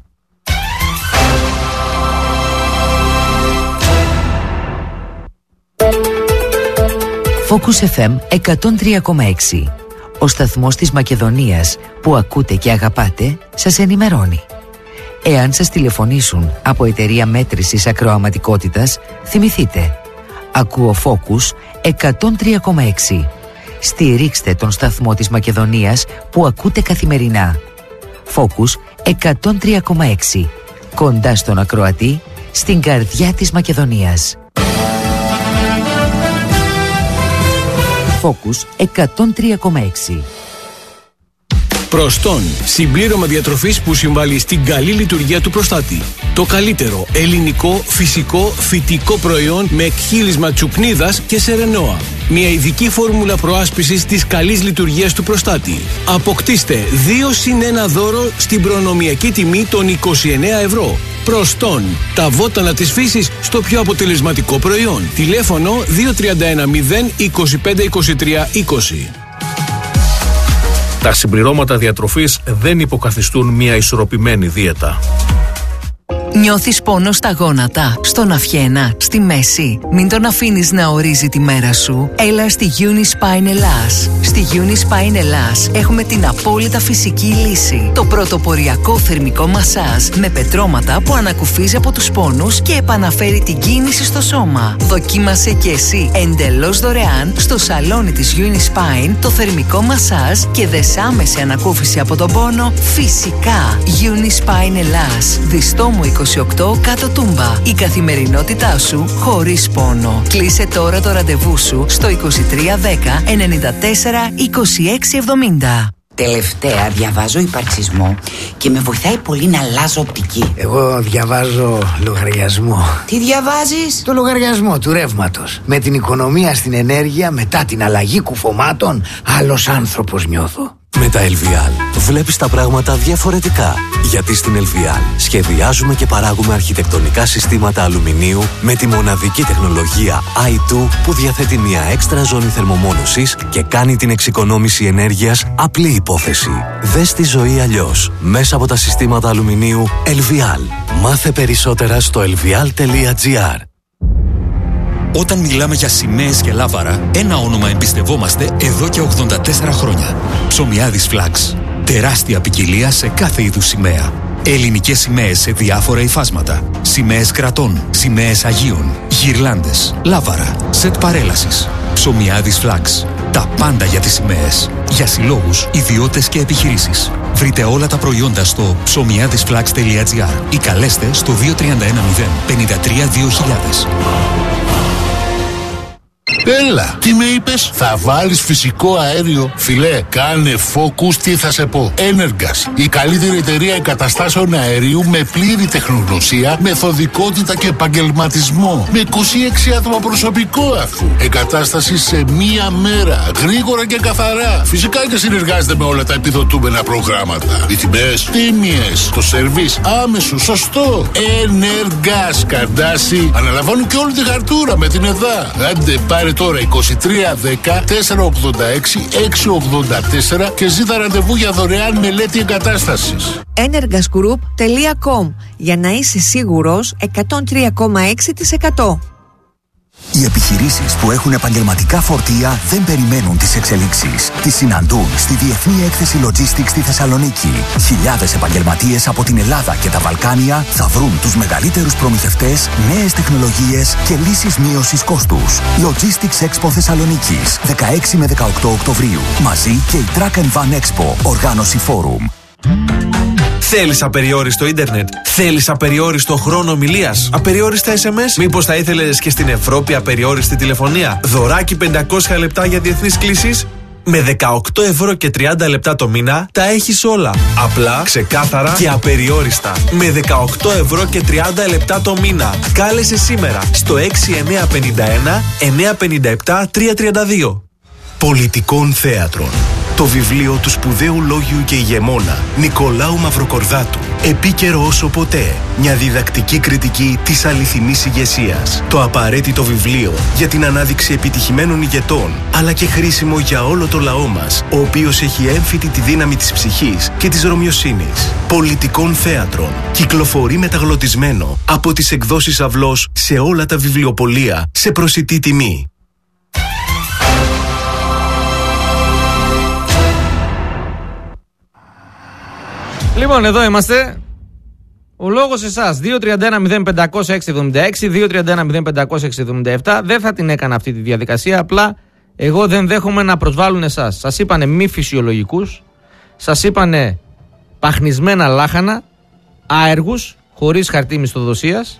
Focus FM 103,6. Ο σταθμός της Μακεδονίας που ακούτε και αγαπάτε σας ενημερώνει. Εάν σας τηλεφωνήσουν από εταιρεία μέτρησης ακροαματικότητας, θυμηθείτε. Ακούω Focus 103,6. Στηρίξτε τον σταθμό της Μακεδονίας που ακούτε καθημερινά. Focus 103,6. Κοντά στον ακροατή, στην καρδιά της Μακεδονίας. Focus 103,6. Προστόν, συμπλήρωμα διατροφής που συμβάλλει στην καλή λειτουργία του προστάτη. Το καλύτερο ελληνικό, φυσικό, φυτικό προϊόν με εκχύλισμα τσουκνίδας και σερενόα. Μια ειδική φόρμουλα προάσπισης της καλής λειτουργίας του προστάτη. Αποκτήστε 2+1 δώρο στην προνομιακή τιμή των 29 ευρώ. Προστόν, τα βότανα της φύσης στο πιο αποτελεσματικό προϊόν. Τηλέφωνο 2310 25 23 20. Τα συμπληρώματα διατροφής δεν υποκαθιστούν μια ισορροπημένη δίαιτα. Νιώθεις πόνο στα γόνατα, στον αυχένα, στη μέση? Μην τον αφήνεις να ορίζει τη μέρα σου. Έλα στη Unispine Ελλάς. Στη Unispine Ελλάς έχουμε την απόλυτα φυσική λύση. Το πρωτοποριακό θερμικό μασάζ με πετρώματα που ανακουφίζει από τους πόνους και επαναφέρει την κίνηση στο σώμα. Δοκίμασε και εσύ εντελώς δωρεάν στο σαλόνι της Unispine το θερμικό μασάζ και δες άμεση ανακούφιση από τον πόνο φυσικά. Unispine Ελλάς. Διστόμου 28 κάτω Τούμπα. Η καθημερινότητά σου χωρίς πόνο. Κλείσε τώρα το ραντεβού σου στο 2310 94 26 70. Τελευταία διαβάζω υπαρξισμό και με βοηθάει πολύ να αλλάζω οπτική. Εγώ διαβάζω λογαριασμό. Τι διαβάζεις? Το λογαριασμό του ρεύματος. Με την οικονομία στην ενέργεια μετά την αλλαγή κουφωμάτων, άλλος άνθρωπος νιώθω. Με Με τα LVL βλέπεις τα πράγματα διαφορετικά. Γιατί στην LVL σχεδιάζουμε και παράγουμε αρχιτεκτονικά συστήματα αλουμινίου με τη μοναδική τεχνολογία i2 που διαθέτει μια έξτρα ζώνη θερμομόνωσης και κάνει την εξοικονόμηση ενέργειας απλή υπόθεση. Δες τη ζωή αλλιώς μέσα από τα συστήματα αλουμινίου LVL. Μάθε περισσότερα στο lvl.gr. Όταν μιλάμε για σημαίες και λάβαρα, ένα όνομα εμπιστευόμαστε εδώ και 84 χρόνια. Ψωμιάδης Flags. Τεράστια ποικιλία σε κάθε είδους σημαία. Ελληνικές σημαίες σε διάφορα υφάσματα. Σημαίες κρατών, σημαίες Αγίων, γυρλάντες, λάβαρα, σετ παρέλασης. Ψωμιάδης Flags. Τα πάντα για τις σημαίες. Για συλλόγους, ιδιώτες και επιχειρήσεις. Βρείτε όλα τα προϊόντα στο ψωμιάδισflags.gr ή καλέστε στο 2310 53 2000. Έλα, τι με είπες? Θα βάλεις φυσικό αέριο? Φιλέ, κάνε focus, τι θα σε πω. Energas, η καλύτερη εταιρεία εγκαταστάσεων αερίου με πλήρη τεχνογνωσία, μεθοδικότητα και επαγγελματισμό. Με 26 άτομα προσωπικό αφού. Εγκατάσταση σε μία μέρα, γρήγορα και καθαρά. Φυσικά και συνεργάζεται με όλα τα επιδοτούμενα προγράμματα. Οι τιμές τίμιες, το σερβίς άμεσο, σωστό. Energas, Καρντάση, αναλαμβάνουν και όλη τη χαρτούρα με την ΕΔΑ. Άντε πάρε τώρα 2310 486 684 και ζήτα ραντεβού για δωρεάν μελέτη εγκατάστασης. energasgroup.com για να είσαι σίγουρος 103,6%. Οι επιχειρήσεις που έχουν επαγγελματικά φορτία δεν περιμένουν τις εξελίξεις. Τις συναντούν στη Διεθνή Έκθεση Logistics στη Θεσσαλονίκη. Χιλιάδες επαγγελματίες από την Ελλάδα και τα Βαλκάνια θα βρουν τους μεγαλύτερους προμηθευτές, νέες τεχνολογίες και λύσεις μείωσης κόστους. Logistics Expo Θεσσαλονίκης, 16 με 18 Οκτωβρίου. Μαζί και η Truck and Van Expo, οργάνωση Forum. Θέλεις απεριόριστο ίντερνετ? Θέλεις απεριόριστο χρόνο ομιλίας? Απεριόριστα SMS? Μήπως θα ήθελες και στην Ευρώπη απεριόριστη τηλεφωνία? Δωράκι 500 λεπτά για διεθνείς κλήσεις? Με 18 ευρώ και 30 λεπτά το μήνα τα έχεις όλα. Απλά, ξεκάθαρα και απεριόριστα. Με 18 ευρώ και 30 λεπτά το μήνα. Κάλεσε σήμερα στο 6951 957 332. Πολιτικών Θέατρων. Το βιβλίο του σπουδαίου λόγιου και ηγεμόνα Νικολάου Μαυροκορδάτου. Επίκαιρο όσο ποτέ. Μια διδακτική κριτική της αληθινής ηγεσίας. Το απαραίτητο βιβλίο για την ανάδειξη επιτυχημένων ηγετών, αλλά και χρήσιμο για όλο το λαό μας, ο οποίος έχει έμφυτη τη δύναμη της ψυχής και της ρωμιοσύνης. Πολιτικών Θέατρων. Κυκλοφορεί μεταγλωτισμένο από τις εκδόσεις Αυλός σε όλα τα βιβλιοπωλεία σε προσιτή τιμή. Λοιπόν, εδώ είμαστε. Ο λόγος εσάς. 231-0500-676, 231-0500-677. Δεν θα την έκανα αυτή τη διαδικασία. Απλά εγώ δεν δέχομαι να προσβάλλουν εσάς. Σας είπανε μη φυσιολογικούς. Σας είπανε παχνισμένα λάχανα. Άεργους, χωρίς χαρτί μισθοδοσίας.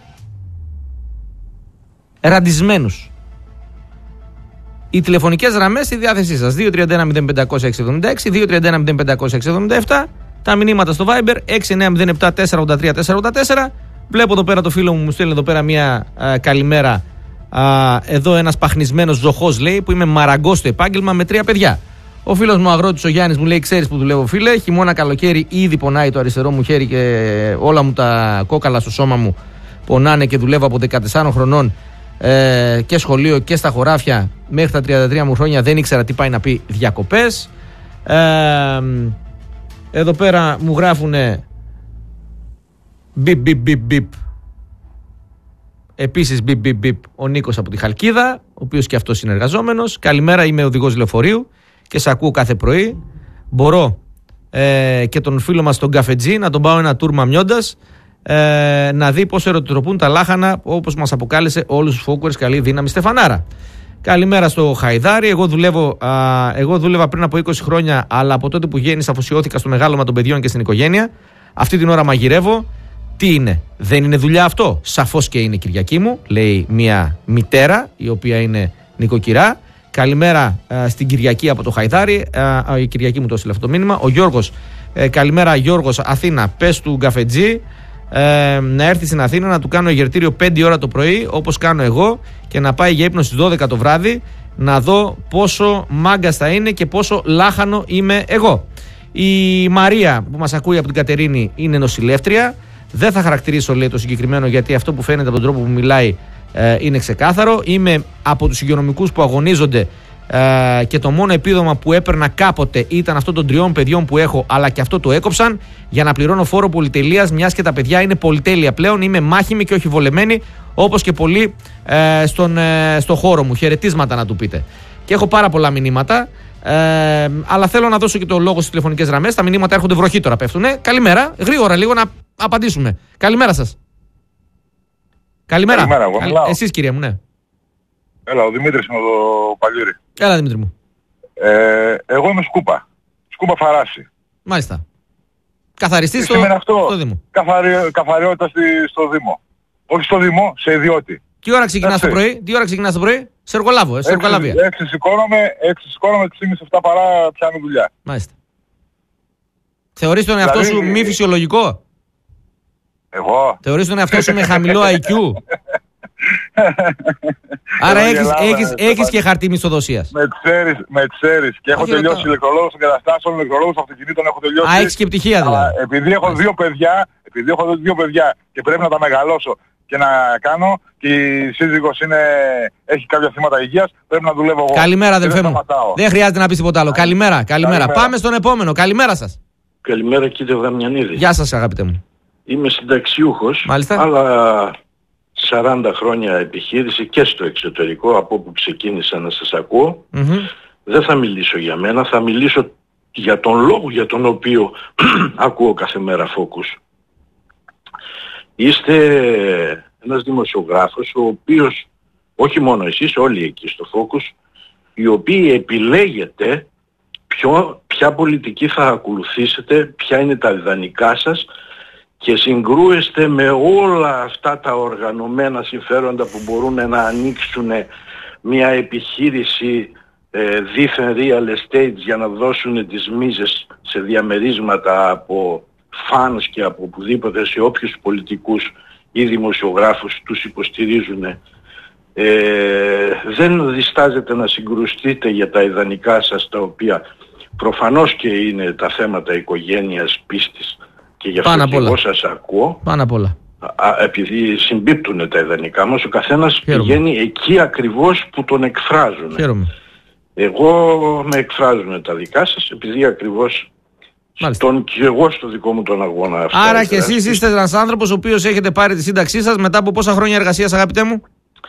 Ραντισμένους. Οι τηλεφωνικές γραμμές στη διάθεσή σας. 231-0500-676, 231-0500-677. Τα μηνύματα στο Viber 6907-483-484. Βλέπω εδώ πέρα το φίλο μου στέλνει εδώ πέρα μια καλημέρα. Εδώ ένας παχνισμένος ζωχός λέει που είμαι μαραγκός στο επάγγελμα με 3 παιδιά. Ο φίλος μου αγρότης ο Γιάννης μου λέει: ξέρεις που δουλεύω, φίλε. Χειμώνα καλοκαίρι ήδη πονάει το αριστερό μου χέρι και όλα μου τα κόκαλα στο σώμα μου πονάνε και δουλεύω από 14 χρονών και σχολείο και στα χωράφια μέχρι τα 33 μου χρόνια. Δεν ήξερα τι πάει να πει διακοπές. Εδώ πέρα μου γράφουνε μπιπ μπιπ μπιπ μπιπ. Επίσης μπιπ μπιπ μπιπ ο Νίκος από τη Χαλκίδα, ο οποίος και αυτός συνεργαζόμενος. Καλημέρα, είμαι οδηγός λεωφορείου και σε ακούω κάθε πρωί. Μπορώ και τον φίλο μας τον Καφετζή να τον πάω ένα τουρ μαμιώντας, να δει πώς ερωτροπούν τα λάχανα, όπως μας αποκάλεσε όλους τους φόκουερς. Καλή δύναμη Στεφανάρα. Καλημέρα στο Χαϊδάρι. Εγώ δούλευα πριν από 20 χρόνια, αλλά από τότε που γέννησα αφοσιώθηκα στο μεγάλωμα των παιδιών και στην οικογένεια. Αυτή την ώρα μαγειρεύω. Τι είναι, δεν είναι δουλειά αυτό? Σαφώς και είναι, Κυριακή μου, λέει μια μητέρα η οποία είναι νοικοκυρά. Καλημέρα στην Κυριακή από το Χαϊδάρι. Η Κυριακή μου το έστειλε αυτό το μήνυμα. Ο Γιώργος, καλημέρα Γιώργος, Αθήνα. Πες του Γκαφετζή να έρθει στην Αθήνα να του κάνω εγερτήριο 5 ώρα το πρωί, όπως κάνω εγώ, και να πάει για ύπνο στις 12 το βράδυ, να δω πόσο μάγκας θα είναι και πόσο λάχανο είμαι εγώ. Η Μαρία που μας ακούει από την Κατερίνη είναι νοσηλεύτρια. Δεν θα χαρακτηρίσω, λέει, το συγκεκριμένο, γιατί αυτό που φαίνεται από τον τρόπο που μιλάει είναι ξεκάθαρο. Είμαι από τους υγειονομικούς που αγωνίζονται και το μόνο επίδομα που έπαιρνα κάποτε ήταν αυτό των 3 παιδιών που έχω, αλλά και αυτό το έκοψαν για να πληρώνω φόρο πολυτελείας, μιας και τα παιδιά είναι πολυτέλεια πλέον. Είμαι μάχημη και όχι βολεμένη, όπως και πολλοί στο χώρο μου. Χαιρετίσματα να του πείτε. Και έχω πάρα πολλά μηνύματα. Αλλά θέλω να δώσω και το λόγο στις τηλεφωνικές γραμμές. Τα μηνύματα έρχονται βροχή τώρα, πέφτουνε. Καλημέρα, γρήγορα λίγο να απαντήσουμε. Καλημέρα σας. Καλημέρα. Εσείς, κυρία μου, ναι. Έλα, ο Δημήτρης είναι το Παλιούρι. Έλα, Δημήτρη μου. Εγώ είμαι σκούπα. Σκούπα Φαράση. Μάλιστα. Καθαριστής στο Δήμο. Καθαριότητα στο Δήμο. Όχι στο Δήμο, σε ιδιώτη. Τι ώρα ξεκινάς το πρωί? Σε εργολάβο, σε εργολαβία. 6 σηκώνομαι, 6,5-7 παρά πιάνω δουλειά. Μάλιστα. Θεωρείς τον εαυτό σου μη φυσιολογικό? Εγώ? Θεωρείς τον εαυτό σου με χαμηλό IQ? Άρα έχεις και χαρτί μισθοδοσίας. Με ξέρεις. Και έχω τελειώσει ηλεκτρολόγος εγκαταστάσεων, ηλεκτρολόγος αυτοκινήτων, έχω τελειώσει. Α, έχεις και πτυχία δηλαδή. Επειδή έχω δύο παιδιά και πρέπει να τα μεγαλώσω και να κάνω, και η σύζυγος έχει κάποια θέματα υγείας, πρέπει να δουλεύω εγώ. Καλημέρα, αδελφέ μου. Δεν χρειάζεται να πεις τίποτα άλλο. Καλημέρα. Πάμε στον επόμενο. Καλημέρα σας. Καλημέρα, κύριε Γαμιανίδη. Γεια σας, αγαπητέ μου. Είμαι συνταξιούχος. Μάλιστα. Αλλά 40 χρόνια επιχείρηση και στο εξωτερικό, από όπου ξεκίνησα να σας ακούω. Δεν θα μιλήσω για μένα, θα μιλήσω για τον λόγο για τον οποίο ακούω κάθε μέρα Focus. Είστε ένας δημοσιογράφος, ο οποίος, όχι μόνο εσείς, όλοι εκεί στο Focus, οι οποίοι επιλέγετε ποια πολιτική θα ακολουθήσετε, ποια είναι τα ιδανικά σας, και συγκρούεστε με όλα αυτά τα οργανωμένα συμφέροντα που μπορούν να ανοίξουν μια επιχείρηση δίθεν real estate για να δώσουν τις μίζες σε διαμερίσματα από fans και από οπουδήποτε, σε όποιους πολιτικούς ή δημοσιογράφους τους υποστηρίζουν. Δεν διστάζετε να συγκρουστείτε για τα ιδανικά σας, τα οποία προφανώς και είναι τα θέματα οικογένειας, πίστης, και γι' αυτό και εγώ σας ακούω. Πάνω απ' όλα. Επειδή συμπίπτουν τα ιδανικά μας, ο καθένας πηγαίνει εκεί ακριβώς που τον εκφράζουν. Χαίρομαι. Εγώ με εκφράζουν τα δικά σας, επειδή ακριβώς και εγώ στο δικό μου τον αγώνα αυτά. Άρα και εσείς είστε ένας άνθρωπος ο οποίος έχετε πάρει τη σύνταξή σας μετά από πόσα χρόνια εργασίας, αγαπητέ μου?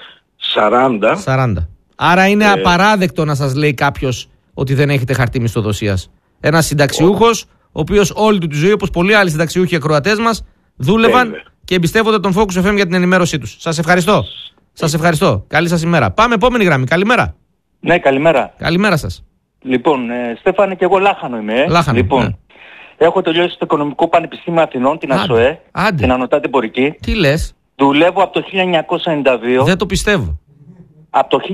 40. Άρα είναι απαράδεκτο να σας λέει κάποιος ότι δεν έχετε χαρτί μισθοδοσίας. Ένας συνταξιούχος, ο οποίος όλη του τη ζωή, όπως πολλοί άλλοι συνταξιούχοι ακροατές μας, δούλευαν και εμπιστεύονται τον Focus FM για την ενημέρωσή τους. Σας ευχαριστώ. Σας ευχαριστώ. Καλή σας ημέρα. Πάμε επόμενη γραμμή. Καλημέρα. Ναι, καλημέρα. Καλημέρα σας. Λοιπόν, Στέφανε, και εγώ Λάχανο είμαι. Λάχανο, λοιπόν, ναι. Έχω τελειώσει στο Οικονομικό Πανεπιστήμιο Αθηνών, την ΑΣΟΕ, την Ανωτάτη Εμπορική. Τι λες? Δουλεύω από το 1992. Δεν το πιστεύω. Από το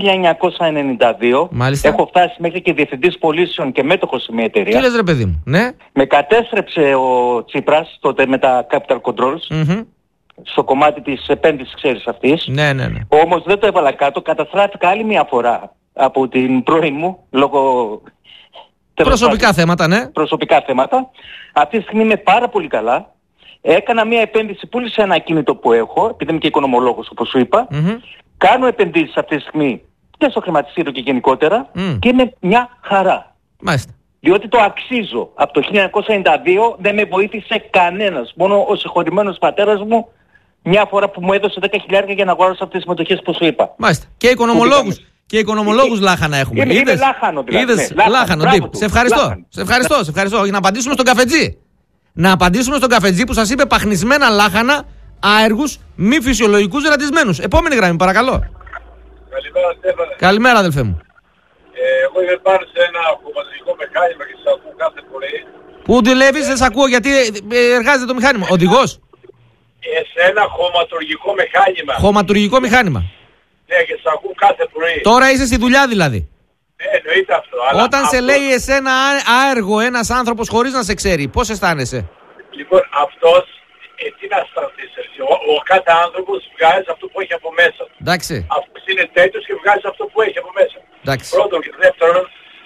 1992. Μάλιστα. Έχω φτάσει μέχρι και διευθυντής πωλήσεων και μέτοχος σε μια εταιρεία. Τι λες, ρε παιδί μου? Ναι. Με κατέστρεψε ο Τσίπρας τότε με τα Capital Controls. Στο κομμάτι της επένδυσης, ξέρεις, αυτής. Ναι. Όμως δεν το έβαλα κάτω. Καταστράφηκα άλλη μια φορά από την πρώην μου λόγω... Προσωπικά θέματα, ναι. Προσωπικά θέματα. Αυτή τη στιγμή είμαι πάρα πολύ καλά. Έκανα μια επένδυση, πούλησα ένα ακίνητο που έχω, επειδή είμαι και οικονομολόγος, όπως σου είπα. Κάνω επενδύσεις αυτή τη στιγμή και στο χρηματιστήριο και γενικότερα και είναι μια χαρά. Μάλιστα. Διότι το αξίζω. Από το 1992 δεν με βοήθησε κανένας. Μόνο ο συγχωρημένος πατέρας μου μια φορά που μου έδωσε 10.000 για να αγοράσω αυτές τις συμμετοχές που σου είπα. Μάλιστα. Και οικονομολόγους. Και οικονομολόγους Λάχανα έχουμε. Είναι Λάχανο δηλαδή. Είδες, Λάχανο. Σε ευχαριστώ. Όχι, να απαντήσουμε στον καφετζή. Να απαντήσουμε στον καφετζή που σας είπε παχνισμένα λάχανα, άεργους, μη φυσιολογικούς, ρατισμένους. Επόμενη γραμμή, παρακαλώ. Καλημέρα, Στέφανε. Καλημέρα, αδελφέ μου. Εγώ είμαι πάνω σε ένα χωματουργικό μηχάνημα και σας ακούω κάθε πρωί. Πού δουλεύεις, δεν σε ακούω γιατί εργάζεται το μηχάνημα. Οδηγός. Σε ένα χωματουργικό μηχάνημα. Χωματουργικό μηχάνημα. Ναι, και σας ακούω κάθε πρωί. Τώρα είσαι στη δουλειά δηλαδή. Εννοείται αυτό. Όταν σε λέει εσένα άεργο ένας άνθρωπος χωρίς να σε ξέρει, πώς αισθάνεσαι? Λοιπόν, αυτός, τι να αισθανθείς εσύ. Ο κάθε άνθρωπος βγάζει αυτό που έχει από μέσα. Εντάξει. Αυτός είναι τέτοιος και βγάζει αυτό που έχει από μέσα. Εντάξει. Πρώτον, και δεύτερον,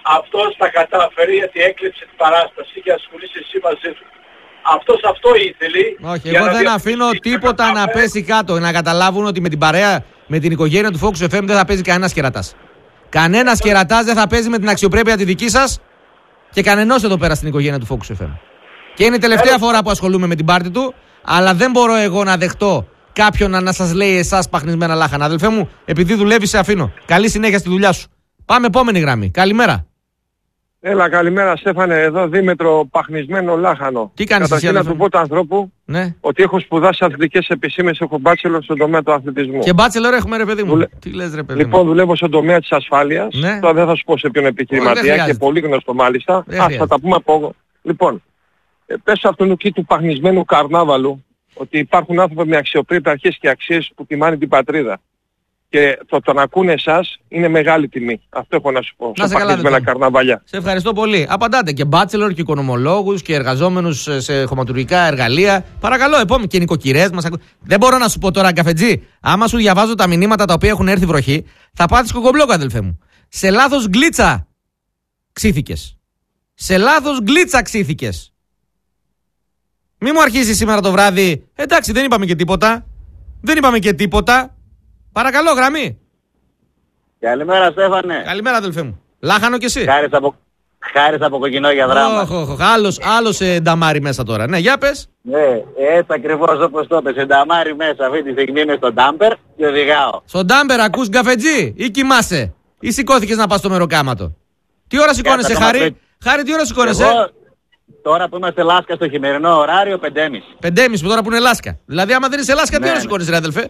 αυτός τα κατάφερε γιατί έκλειψε την παράσταση και ασχολείσαι εσύ μαζί του. Αυτός αυτό ήθελε. Όχι, εγώ δεν αφήνω τίποτα να πέσει κάτω. Να καταλάβουν ότι με την παρέα, με την οικογένεια του Focus FM δεν θα παίζει κανένας κερατάς. Κανένας κερατάς δεν θα παίζει με την αξιοπρέπεια τη δική σας και κανενός εδώ πέρα στην οικογένεια του Focus FM. Και είναι η τελευταία φορά που ασχολούμαι με την πάρτη του, αλλά δεν μπορώ εγώ να δεχτώ κάποιον να σας λέει εσάς παχνισμένα λάχανα. Αδελφέ μου, επειδή δουλεύεις, σε αφήνω. Καλή συνέχεια στη δουλειά σου. Πάμε επόμενη γραμμή. Καλημέρα. Έλα, καλημέρα Στέφανε, εδώ Δήμητρο, παχνισμένο λάχανο. Τι κάνεις εσύ, να του πω του ανθρώπου ότι έχω σπουδάσει αθλητικές επισήμες, έχω μπάτσελορ στον τομέα του αθλητισμού. Και μπάτσελορ έχουμε ρε παιδί μου. Τι λες ρε παιδί μου. Λοιπόν, δουλεύω στον τομέα της ασφάλειας. Τώρα δεν θα σου πω σε ποιον επιχειρηματία και πολύ γνωστό μάλιστα. Θα τα πούμε από εγώ. Λοιπόν, πες αυτόν εκεί του παχνισμένου καρνάβαλου ότι υπάρχουν άνθρωποι με αξιοπρέπεια, αρχές και αξίες που τιμάνε την πατρίδα. Και το τον ακούνε εσάς είναι μεγάλη τιμή. Αυτό έχω να σου πω. Να σε καλά, καρναβαλιά. Σε ευχαριστώ πολύ. Απαντάτε και μπάτσελορ και οικονομολόγους και εργαζόμενους σε χωματουργικά εργαλεία. Παρακαλώ, επόμενοι και νοικοκυρές μας. Δεν μπορώ να σου πω τώρα, Καφετζή. Άμα σου διαβάζω τα μηνύματα τα οποία έχουν έρθει βροχή, θα πάθεις κοκομπλόκο, αδελφέ μου. Σε λάθος γκλίτσα ξύθηκες. Σε λάθος γκλίτσα ξύθηκες. Μη μου αρχίσει σήμερα το βράδυ. Εντάξει, δεν είπαμε και τίποτα. Δεν είπαμε και τίποτα. Παρακαλώ, γραμμή. Καλημέρα, Στέφανε. Καλημέρα, αδελφέ μου. Λάχανο κι εσύ. Χάρης από Κοκκινό για δράμα. Άλλος νταμάρι μέσα τώρα. Ναι, για πες. Ναι, έτσι ακριβώς όπως το πες. Νταμάρι μέσα αυτή τη στιγμή είμαι στο ντάμπερ και οδηγάω. Στο ντάμπερ ακούς Γκαφετζή ή κοιμάσαι ή σηκώθηκες να πας στο μεροκάματο. Τι ώρα σηκώνεσαι, Χάρη? Χάρη, τι ώρα σηκώνεσαι? Εγώ, τώρα που είμαστε Λάσκα στο χειμερινό ωράριο, 5.30. 5.30 που τώρα που είναι Λάσκα. Δηλαδή, άμα δεν είσαι Λάσκα, τι ώρα σηκώνεσαι, ρε αδελφέ?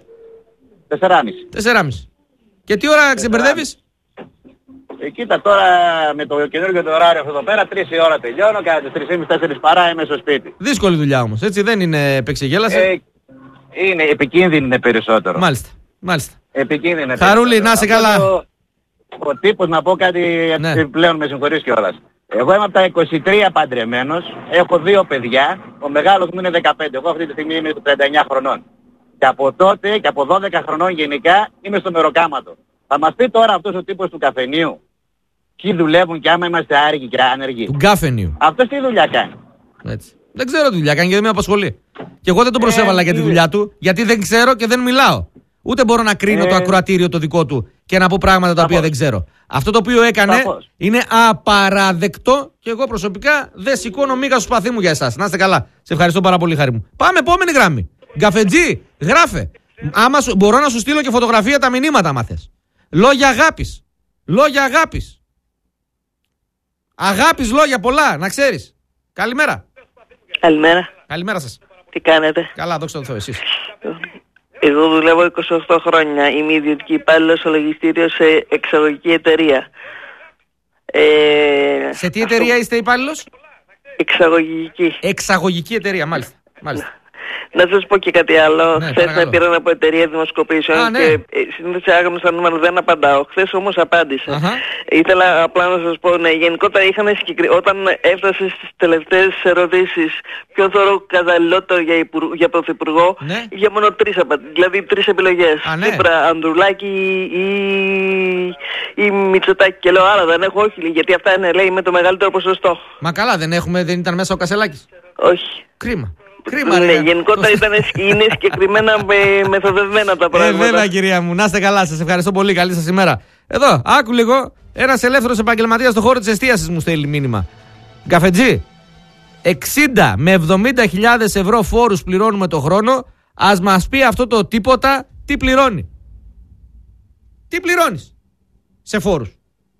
4.30. Και τι ώρα ξεμπερδεύεις? Κοίτα τώρα με το καινούργιο το ωράριο αυτό εδώ πέρα, 3 η ώρα τελειώνω, κατά τις 3.30-4 παρά είμαι στο σπίτι. Δύσκολη δουλειά όμως, έτσι δεν είναι επεξεγέλασε. Είναι επικίνδυνη είναι περισσότερο. Μάλιστα. Επικίνδυνη. Χαρούλη, να είσαι καλά. Ο τύπος να πω κάτι πλέον με συγχωρείς κιόλας. Εγώ είμαι από τα 23 παντρεμένος, έχω 2 παιδιά, ο μεγάλος μου είναι 15, εγώ αυτή τη στιγμή είμαι 39 χρονών. Και από τότε και από 12 χρονών γενικά είμαι στο μεροκάματο. Θα μας πει τώρα αυτός ο τύπος του καφενείου ποιοι δουλεύουν και άμα είμαστε άργοι και άνεργοι. Του καφενείου. Αυτός τι δουλειά κάνει? Έτσι. Δεν ξέρω τι δουλειά κάνει γιατί δεν με απασχολεί. Και εγώ δεν τον προσέβαλα για τη δουλειά του γιατί δεν ξέρω και δεν μιλάω. Ούτε μπορώ να κρίνω το ακροατήριο το δικό του και να πω πράγματα τα οποία δεν ξέρω. Αυτό το οποίο έκανε είναι απαραδεκτό και εγώ προσωπικά δεν σηκώνω μήκα στο σπαθί μου για εσάς. Να είστε καλά. Σε ευχαριστώ πάρα πολύ, Χάρη μου. Πάμε επόμενη γραμμή. Γκαφετζή, γράφε. Μπορώ να σου στείλω και φωτογραφία τα μηνύματα, άμα θες. Λόγια αγάπης. Λόγια αγάπης. Αγάπης λόγια πολλά, να ξέρεις. Καλημέρα. Καλημέρα. Καλημέρα σας. Τι κάνετε? Καλά, δόξα τω Θεώ, εσείς. Εγώ δουλεύω 28 χρόνια. Είμαι ιδιωτική υπάλληλος στο λογιστήριο σε εξαγωγική εταιρεία. Σε τι εταιρεία είστε υπάλληλος? Εξαγωγική. Εξαγωγική εταιρεία, μάλιστα. Να σας πω και κάτι άλλο. Ναι, χθες με πήραν από εταιρεία δημοσκοπήσεων και συνήθως άγνωστα νούμερα δεν απαντάω. Χθες όμως απάντησα. Ήθελα απλά να σας πω, ναι, γενικότερα είχαν όταν έφτασε στις τελευταίες ερωτήσεις ποιον θεωρώ καταλληλότερο για πρωθυπουργό, είχε μόνο 3 απαντήσεις, δηλαδή 3 επιλογές. Τσίπρα, Ανδρουλάκη ή Μητσοτάκη. Και λέω άρα δεν έχω, όχι, γιατί αυτά είναι, λέει, με το μεγαλύτερο ποσοστό. Μα καλά, δεν ήταν μέσα ο Κασελάκης? Όχι. Κρίμα. Ναι, γενικότερα είναι συγκεκριμένα μεθοδευμένα τα πράγματα. Βέβαια, κυρία μου, να είστε καλά, σας ευχαριστώ πολύ. Καλή σας ημέρα. Εδώ, άκου λίγο. Ένας ελεύθερος επαγγελματίας στον χώρο της εστίασης μου στέλνει μήνυμα. Γκαφετζή, 60 με 70.000 ευρώ φόρους πληρώνουμε το χρόνο. Ας μας πει αυτό το τίποτα τι πληρώνει. Τι πληρώνεις σε φόρους?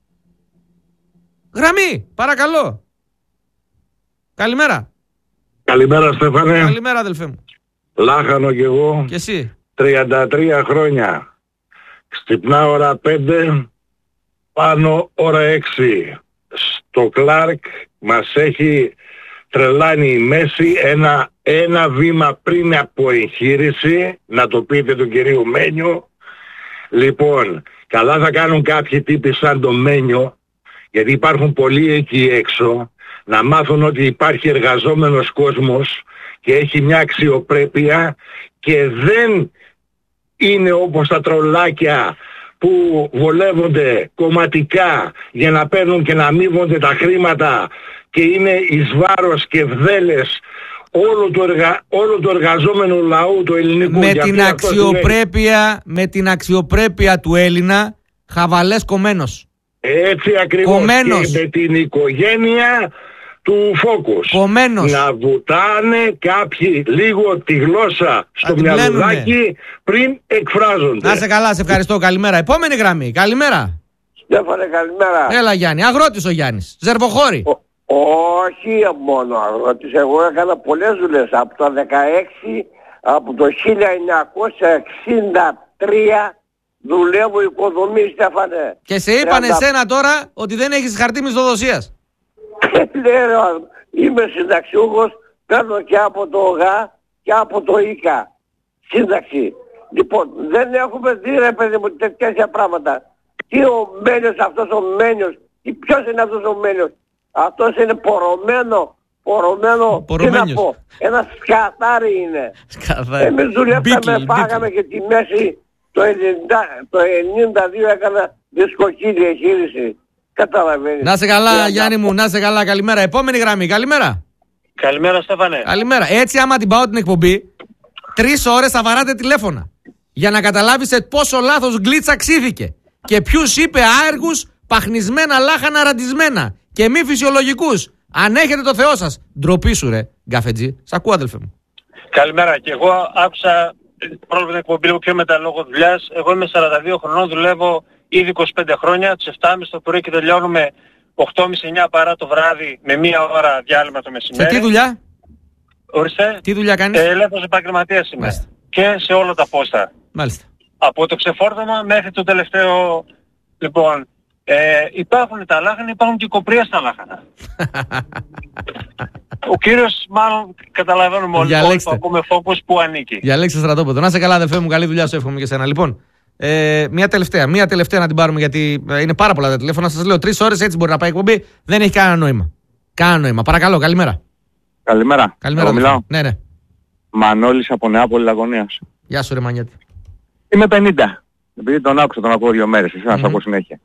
Γραμμή, παρακαλώ. Καλημέρα. Καλημέρα, Στέφανε. Καλημέρα, αδελφέ μου. Λάχανο κι εγώ. Και εσύ? 33 χρόνια. Ξυπνά ώρα 5, πάνω ώρα 6. Στο Κλάρκ μας έχει τρελάνει η μέση ένα βήμα πριν από εγχείρηση, να το πείτε του κυρίου Μένιο. Λοιπόν, καλά θα κάνουν κάποιοι τύποι σαν το Μένιο, γιατί υπάρχουν πολλοί εκεί έξω, να μάθουν ότι υπάρχει εργαζόμενος κόσμος και έχει μια αξιοπρέπεια και δεν είναι όπως τα τρολάκια που βολεύονται κομματικά για να παίρνουν και να αμείβονται τα χρήματα και είναι εις βάρος και βδέλες όλο το εργαζόμενο λαού του ελληνικού. Με την αξιοπρέπεια του Έλληνα, χαβαλές κομμένος. Έτσι ακριβώς. Κομμένος. Και με την οικογένεια του Φόκους. Κομμένος. Να βουτάνε κάποιοι λίγο τη γλώσσα στο μυαλουδάκι πριν εκφράζονται. Να σε καλά, σε ευχαριστώ. Καλημέρα. Επόμενη γραμμή. Καλημέρα. Στέφανε, καλημέρα. Έλα Γιάννη. Αγρότης ο Γιάννης. Ζερβοχώρη. Όχι μόνο αγρότης. Εγώ έκανα πολλές δουλειές. Από το 16, από το 1963 δουλεύω οικοδομή, Στέφανε. Και σε είπανε εσένα τώρα ότι δεν έχεις χαρτί μισθοδοσίας. Λέω, είμαι συνταξιούχος, παίρνω και από το ΟΓΑ και από το ΙΚΑ σύνταξη. Λοιπόν, δεν έχουμε δει ρε παιδί μου τέτοια πράγματα. Τι ο Μένιος, αυτός ο Μένιος, ποιος είναι αυτός ο Μένιος? Αυτός είναι πορωμένο, τι να πω, ένα σκατάρι είναι. Εμείς δουλεύαμε, πάγαμε και τη μέση το 92 έκανα δισκοκή διαχείριση. Καταλαβαίνεις. Να σε καλά Γιάννη μου, να σε καλά, καλημέρα. Επόμενη γραμμή, καλημέρα. Καλημέρα Στέφανε. Καλημέρα. Έτσι άμα την πάω την εκπομπή, 3 ώρες θα βαράτε τηλέφωνα. Για να καταλάβεις σε πόσο λάθος γκλίτσα ξύθηκε. Και ποιους είπε άεργους, παχνισμένα λάχανα ραντισμένα. Και μη φυσιολογικούς. Αν έχετε το Θεό σας. Ντροπή σου ρε, γκαφετζή. Σ' ακούω αδελφέ μου. Καλημέρα. Και εγώ άκουσα πρόβλημα την εκπομπή λίγο πιο μετά λόγω δουλειάς. Εγώ είμαι 42 χρονών, δουλεύω ήδη 25 χρόνια. Τις 7.30 το πρωί και τελειώνουμε 8.30-9 παρά το βράδυ με 1 ώρα διάλειμμα το μεσημέρι. Σε τι δουλειά? Ορίστε. Τι δουλειά κάνεις? Ελεύθερος επαγγελματίας είμαι. Μάλιστα. Και σε όλα τα πόστα. Μάλιστα. Από το ξεφόρτωμα μέχρι το τελευταίο. Λοιπόν, υπάρχουν τα λάχανα, υπάρχουν και κοπρία στα λάχανα. Ο κύριος μάλλον καταλαβαίνουμε όλοι που ακούμε Φόκους που ανήκει. Διαλέξτε στρατόπεδο. Να σε καλά αδελφέ μου, καλή δουλειά σου εύχομαι και σένα. Λοιπόν, μία τελευταία να την πάρουμε γιατί είναι πάρα πολλά τα τηλέφωνα. Σας λέω 3 ώρες έτσι μπορεί να πάει η εκπομπή. Δεν έχει κανένα νόημα. Κανένα νόημα. Παρακαλώ, καλημέρα. Καλημέρα. Καλημέρα. Μιλάω. Ναι. Μανώλης από Νεάπολη Λαγωνίας. Γεια σου ρε Μανιέτη. Είμαι 50. Επειδή τον άκουσα, τον ακούω 2 μέρες. Εσύ να σ' ακούω συνέχεια.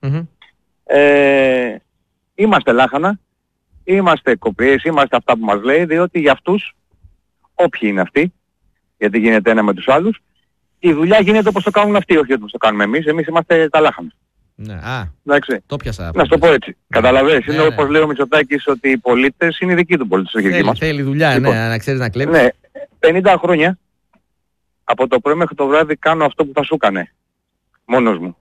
Είμαστε λάχανα. Είμαστε κοπρίες, είμαστε αυτά που μας λέει, διότι για αυτούς, όποιοι είναι αυτοί, γιατί γίνεται ένα με τους άλλους, η δουλειά γίνεται όπως το κάνουν αυτοί, όχι όπως το κάνουμε εμείς. Εμείς είμαστε τα λάχανα. Ναι, το πιάσα. Να σου το πω έτσι. Καταλαβαίνεις, είναι όπως λέει ο Μητσοτάκης ότι οι πολίτες είναι οι δικοί του πολίτες, όχι δικοί μας. Θέλει δουλειά, λοιπόν, να ξέρεις να κλέβεις. Ναι, 50 χρόνια, από το πρωί μέχρι το βράδυ κάνω αυτό που θα σου έκανε. Μόνος μου.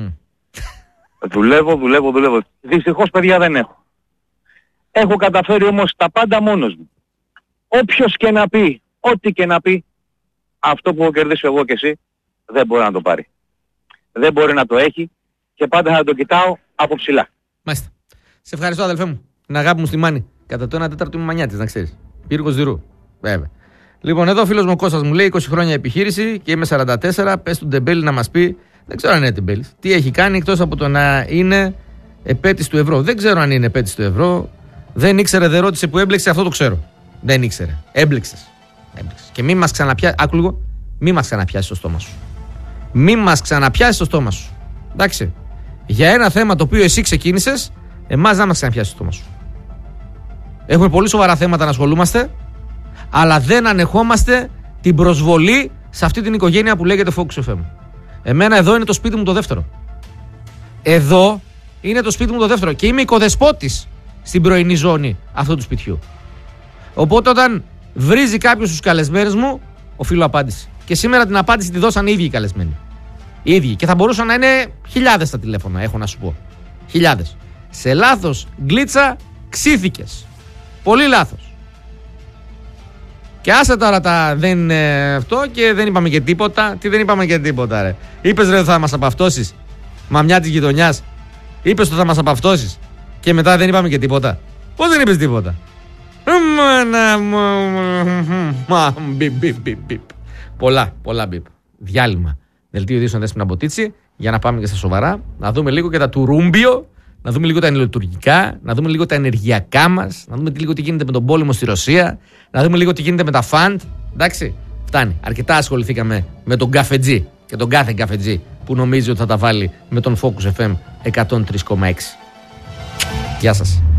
Δουλεύω. Δυστυχώς παιδιά δεν έχω. Έχω καταφέρει όμως τα πάντα μόνος μου. Όποιος και να πει, ό,τι και να πει, αυτό που έχω κερδίσει εγώ και εσύ, δεν μπορεί να το πάρει. Δεν μπορεί να το έχει και πάντα θα το κοιτάω από ψηλά. Μάλιστα. Σε ευχαριστώ αδελφέ μου. Την αγάπη μου στη Μάνη. Κατά το 1/4 είμαι Μανιάτης, να ξέρεις. Πύργος Δηρού. Βέβαια. Λοιπόν, εδώ ο φίλος μου ο Κώστας μου λέει 20 χρόνια επιχείρηση και είμαι 44. Πες του Ντεμπέλη να μας πει, δεν ξέρω αν είναι Ντεμπέλης, τι έχει κάνει εκτός από το να είναι επέτης του ευρώ. Δεν ξέρω αν είναι επέτης του ευρώ. Δεν ήξερε, δεν ρώτησε που έμπλεξε, αυτό το ξέρω. Δεν ήξερε. Έμπλεξες. Και μη μας ξαναπιάσει. Άκου λίγο. Μη μας ξαναπιάσει το στόμα σου. Μη μας ξαναπιάσει το στόμα σου. Εντάξει. Για ένα θέμα το οποίο εσύ ξεκίνησες, εμάς να μας ξαναπιάσει το στόμα σου. Έχουμε πολύ σοβαρά θέματα να ασχολούμαστε, αλλά δεν ανεχόμαστε την προσβολή σε αυτή την οικογένεια που λέγεται Focus FM. Εμένα εδώ είναι το σπίτι μου το δεύτερο. Εδώ είναι το σπίτι μου το δεύτερο. Και είμαι οικοδεσπότης στην πρωινή ζώνη αυτού του σπιτιού. Οπότε όταν βρίζει κάποιος τους καλεσμένους μου, οφείλω απάντηση. Και σήμερα την απάντηση τη δώσαν οι ίδιοι οι καλεσμένοι. Οι ίδιοι. Και θα μπορούσαν να είναι χιλιάδες τα τηλέφωνα, έχω να σου πω. Χιλιάδες. Σε λάθος γκλίτσα ξύθηκες. Πολύ λάθος. Και άσε τώρα τα δεν είναι αυτό και δεν είπαμε και τίποτα. Τι δεν είπαμε και τίποτα, ρε. Είπες ρε θα μας απαυτώσεις. Μαμιά της γειτονιάς. Είπες το θα μας απαυτώσεις. Και μετά δεν είπαμε και τίποτα. Πώς δεν είπες τίποτα? Πολλά μπιπ. Διάλειμμα. Δελτίο ειδήσεων Δέσποινα Μποτίτσι. Για να πάμε και στα σοβαρά. Να δούμε λίγο και τα τουρούμπιο. Να δούμε λίγο τα ενηλειτουργικά. Να δούμε λίγο τα ενεργειακά μας. Να δούμε λίγο τι γίνεται με τον πόλεμο στη Ρωσία. Να δούμε λίγο τι γίνεται με τα φαντ. Εντάξει. Φτάνει. Αρκετά ασχοληθήκαμε με τον καφετζή και τον κάθε καφετζή που νομίζει ότι θα τα βάλει με τον Focus FM 103,6. Γεια σας.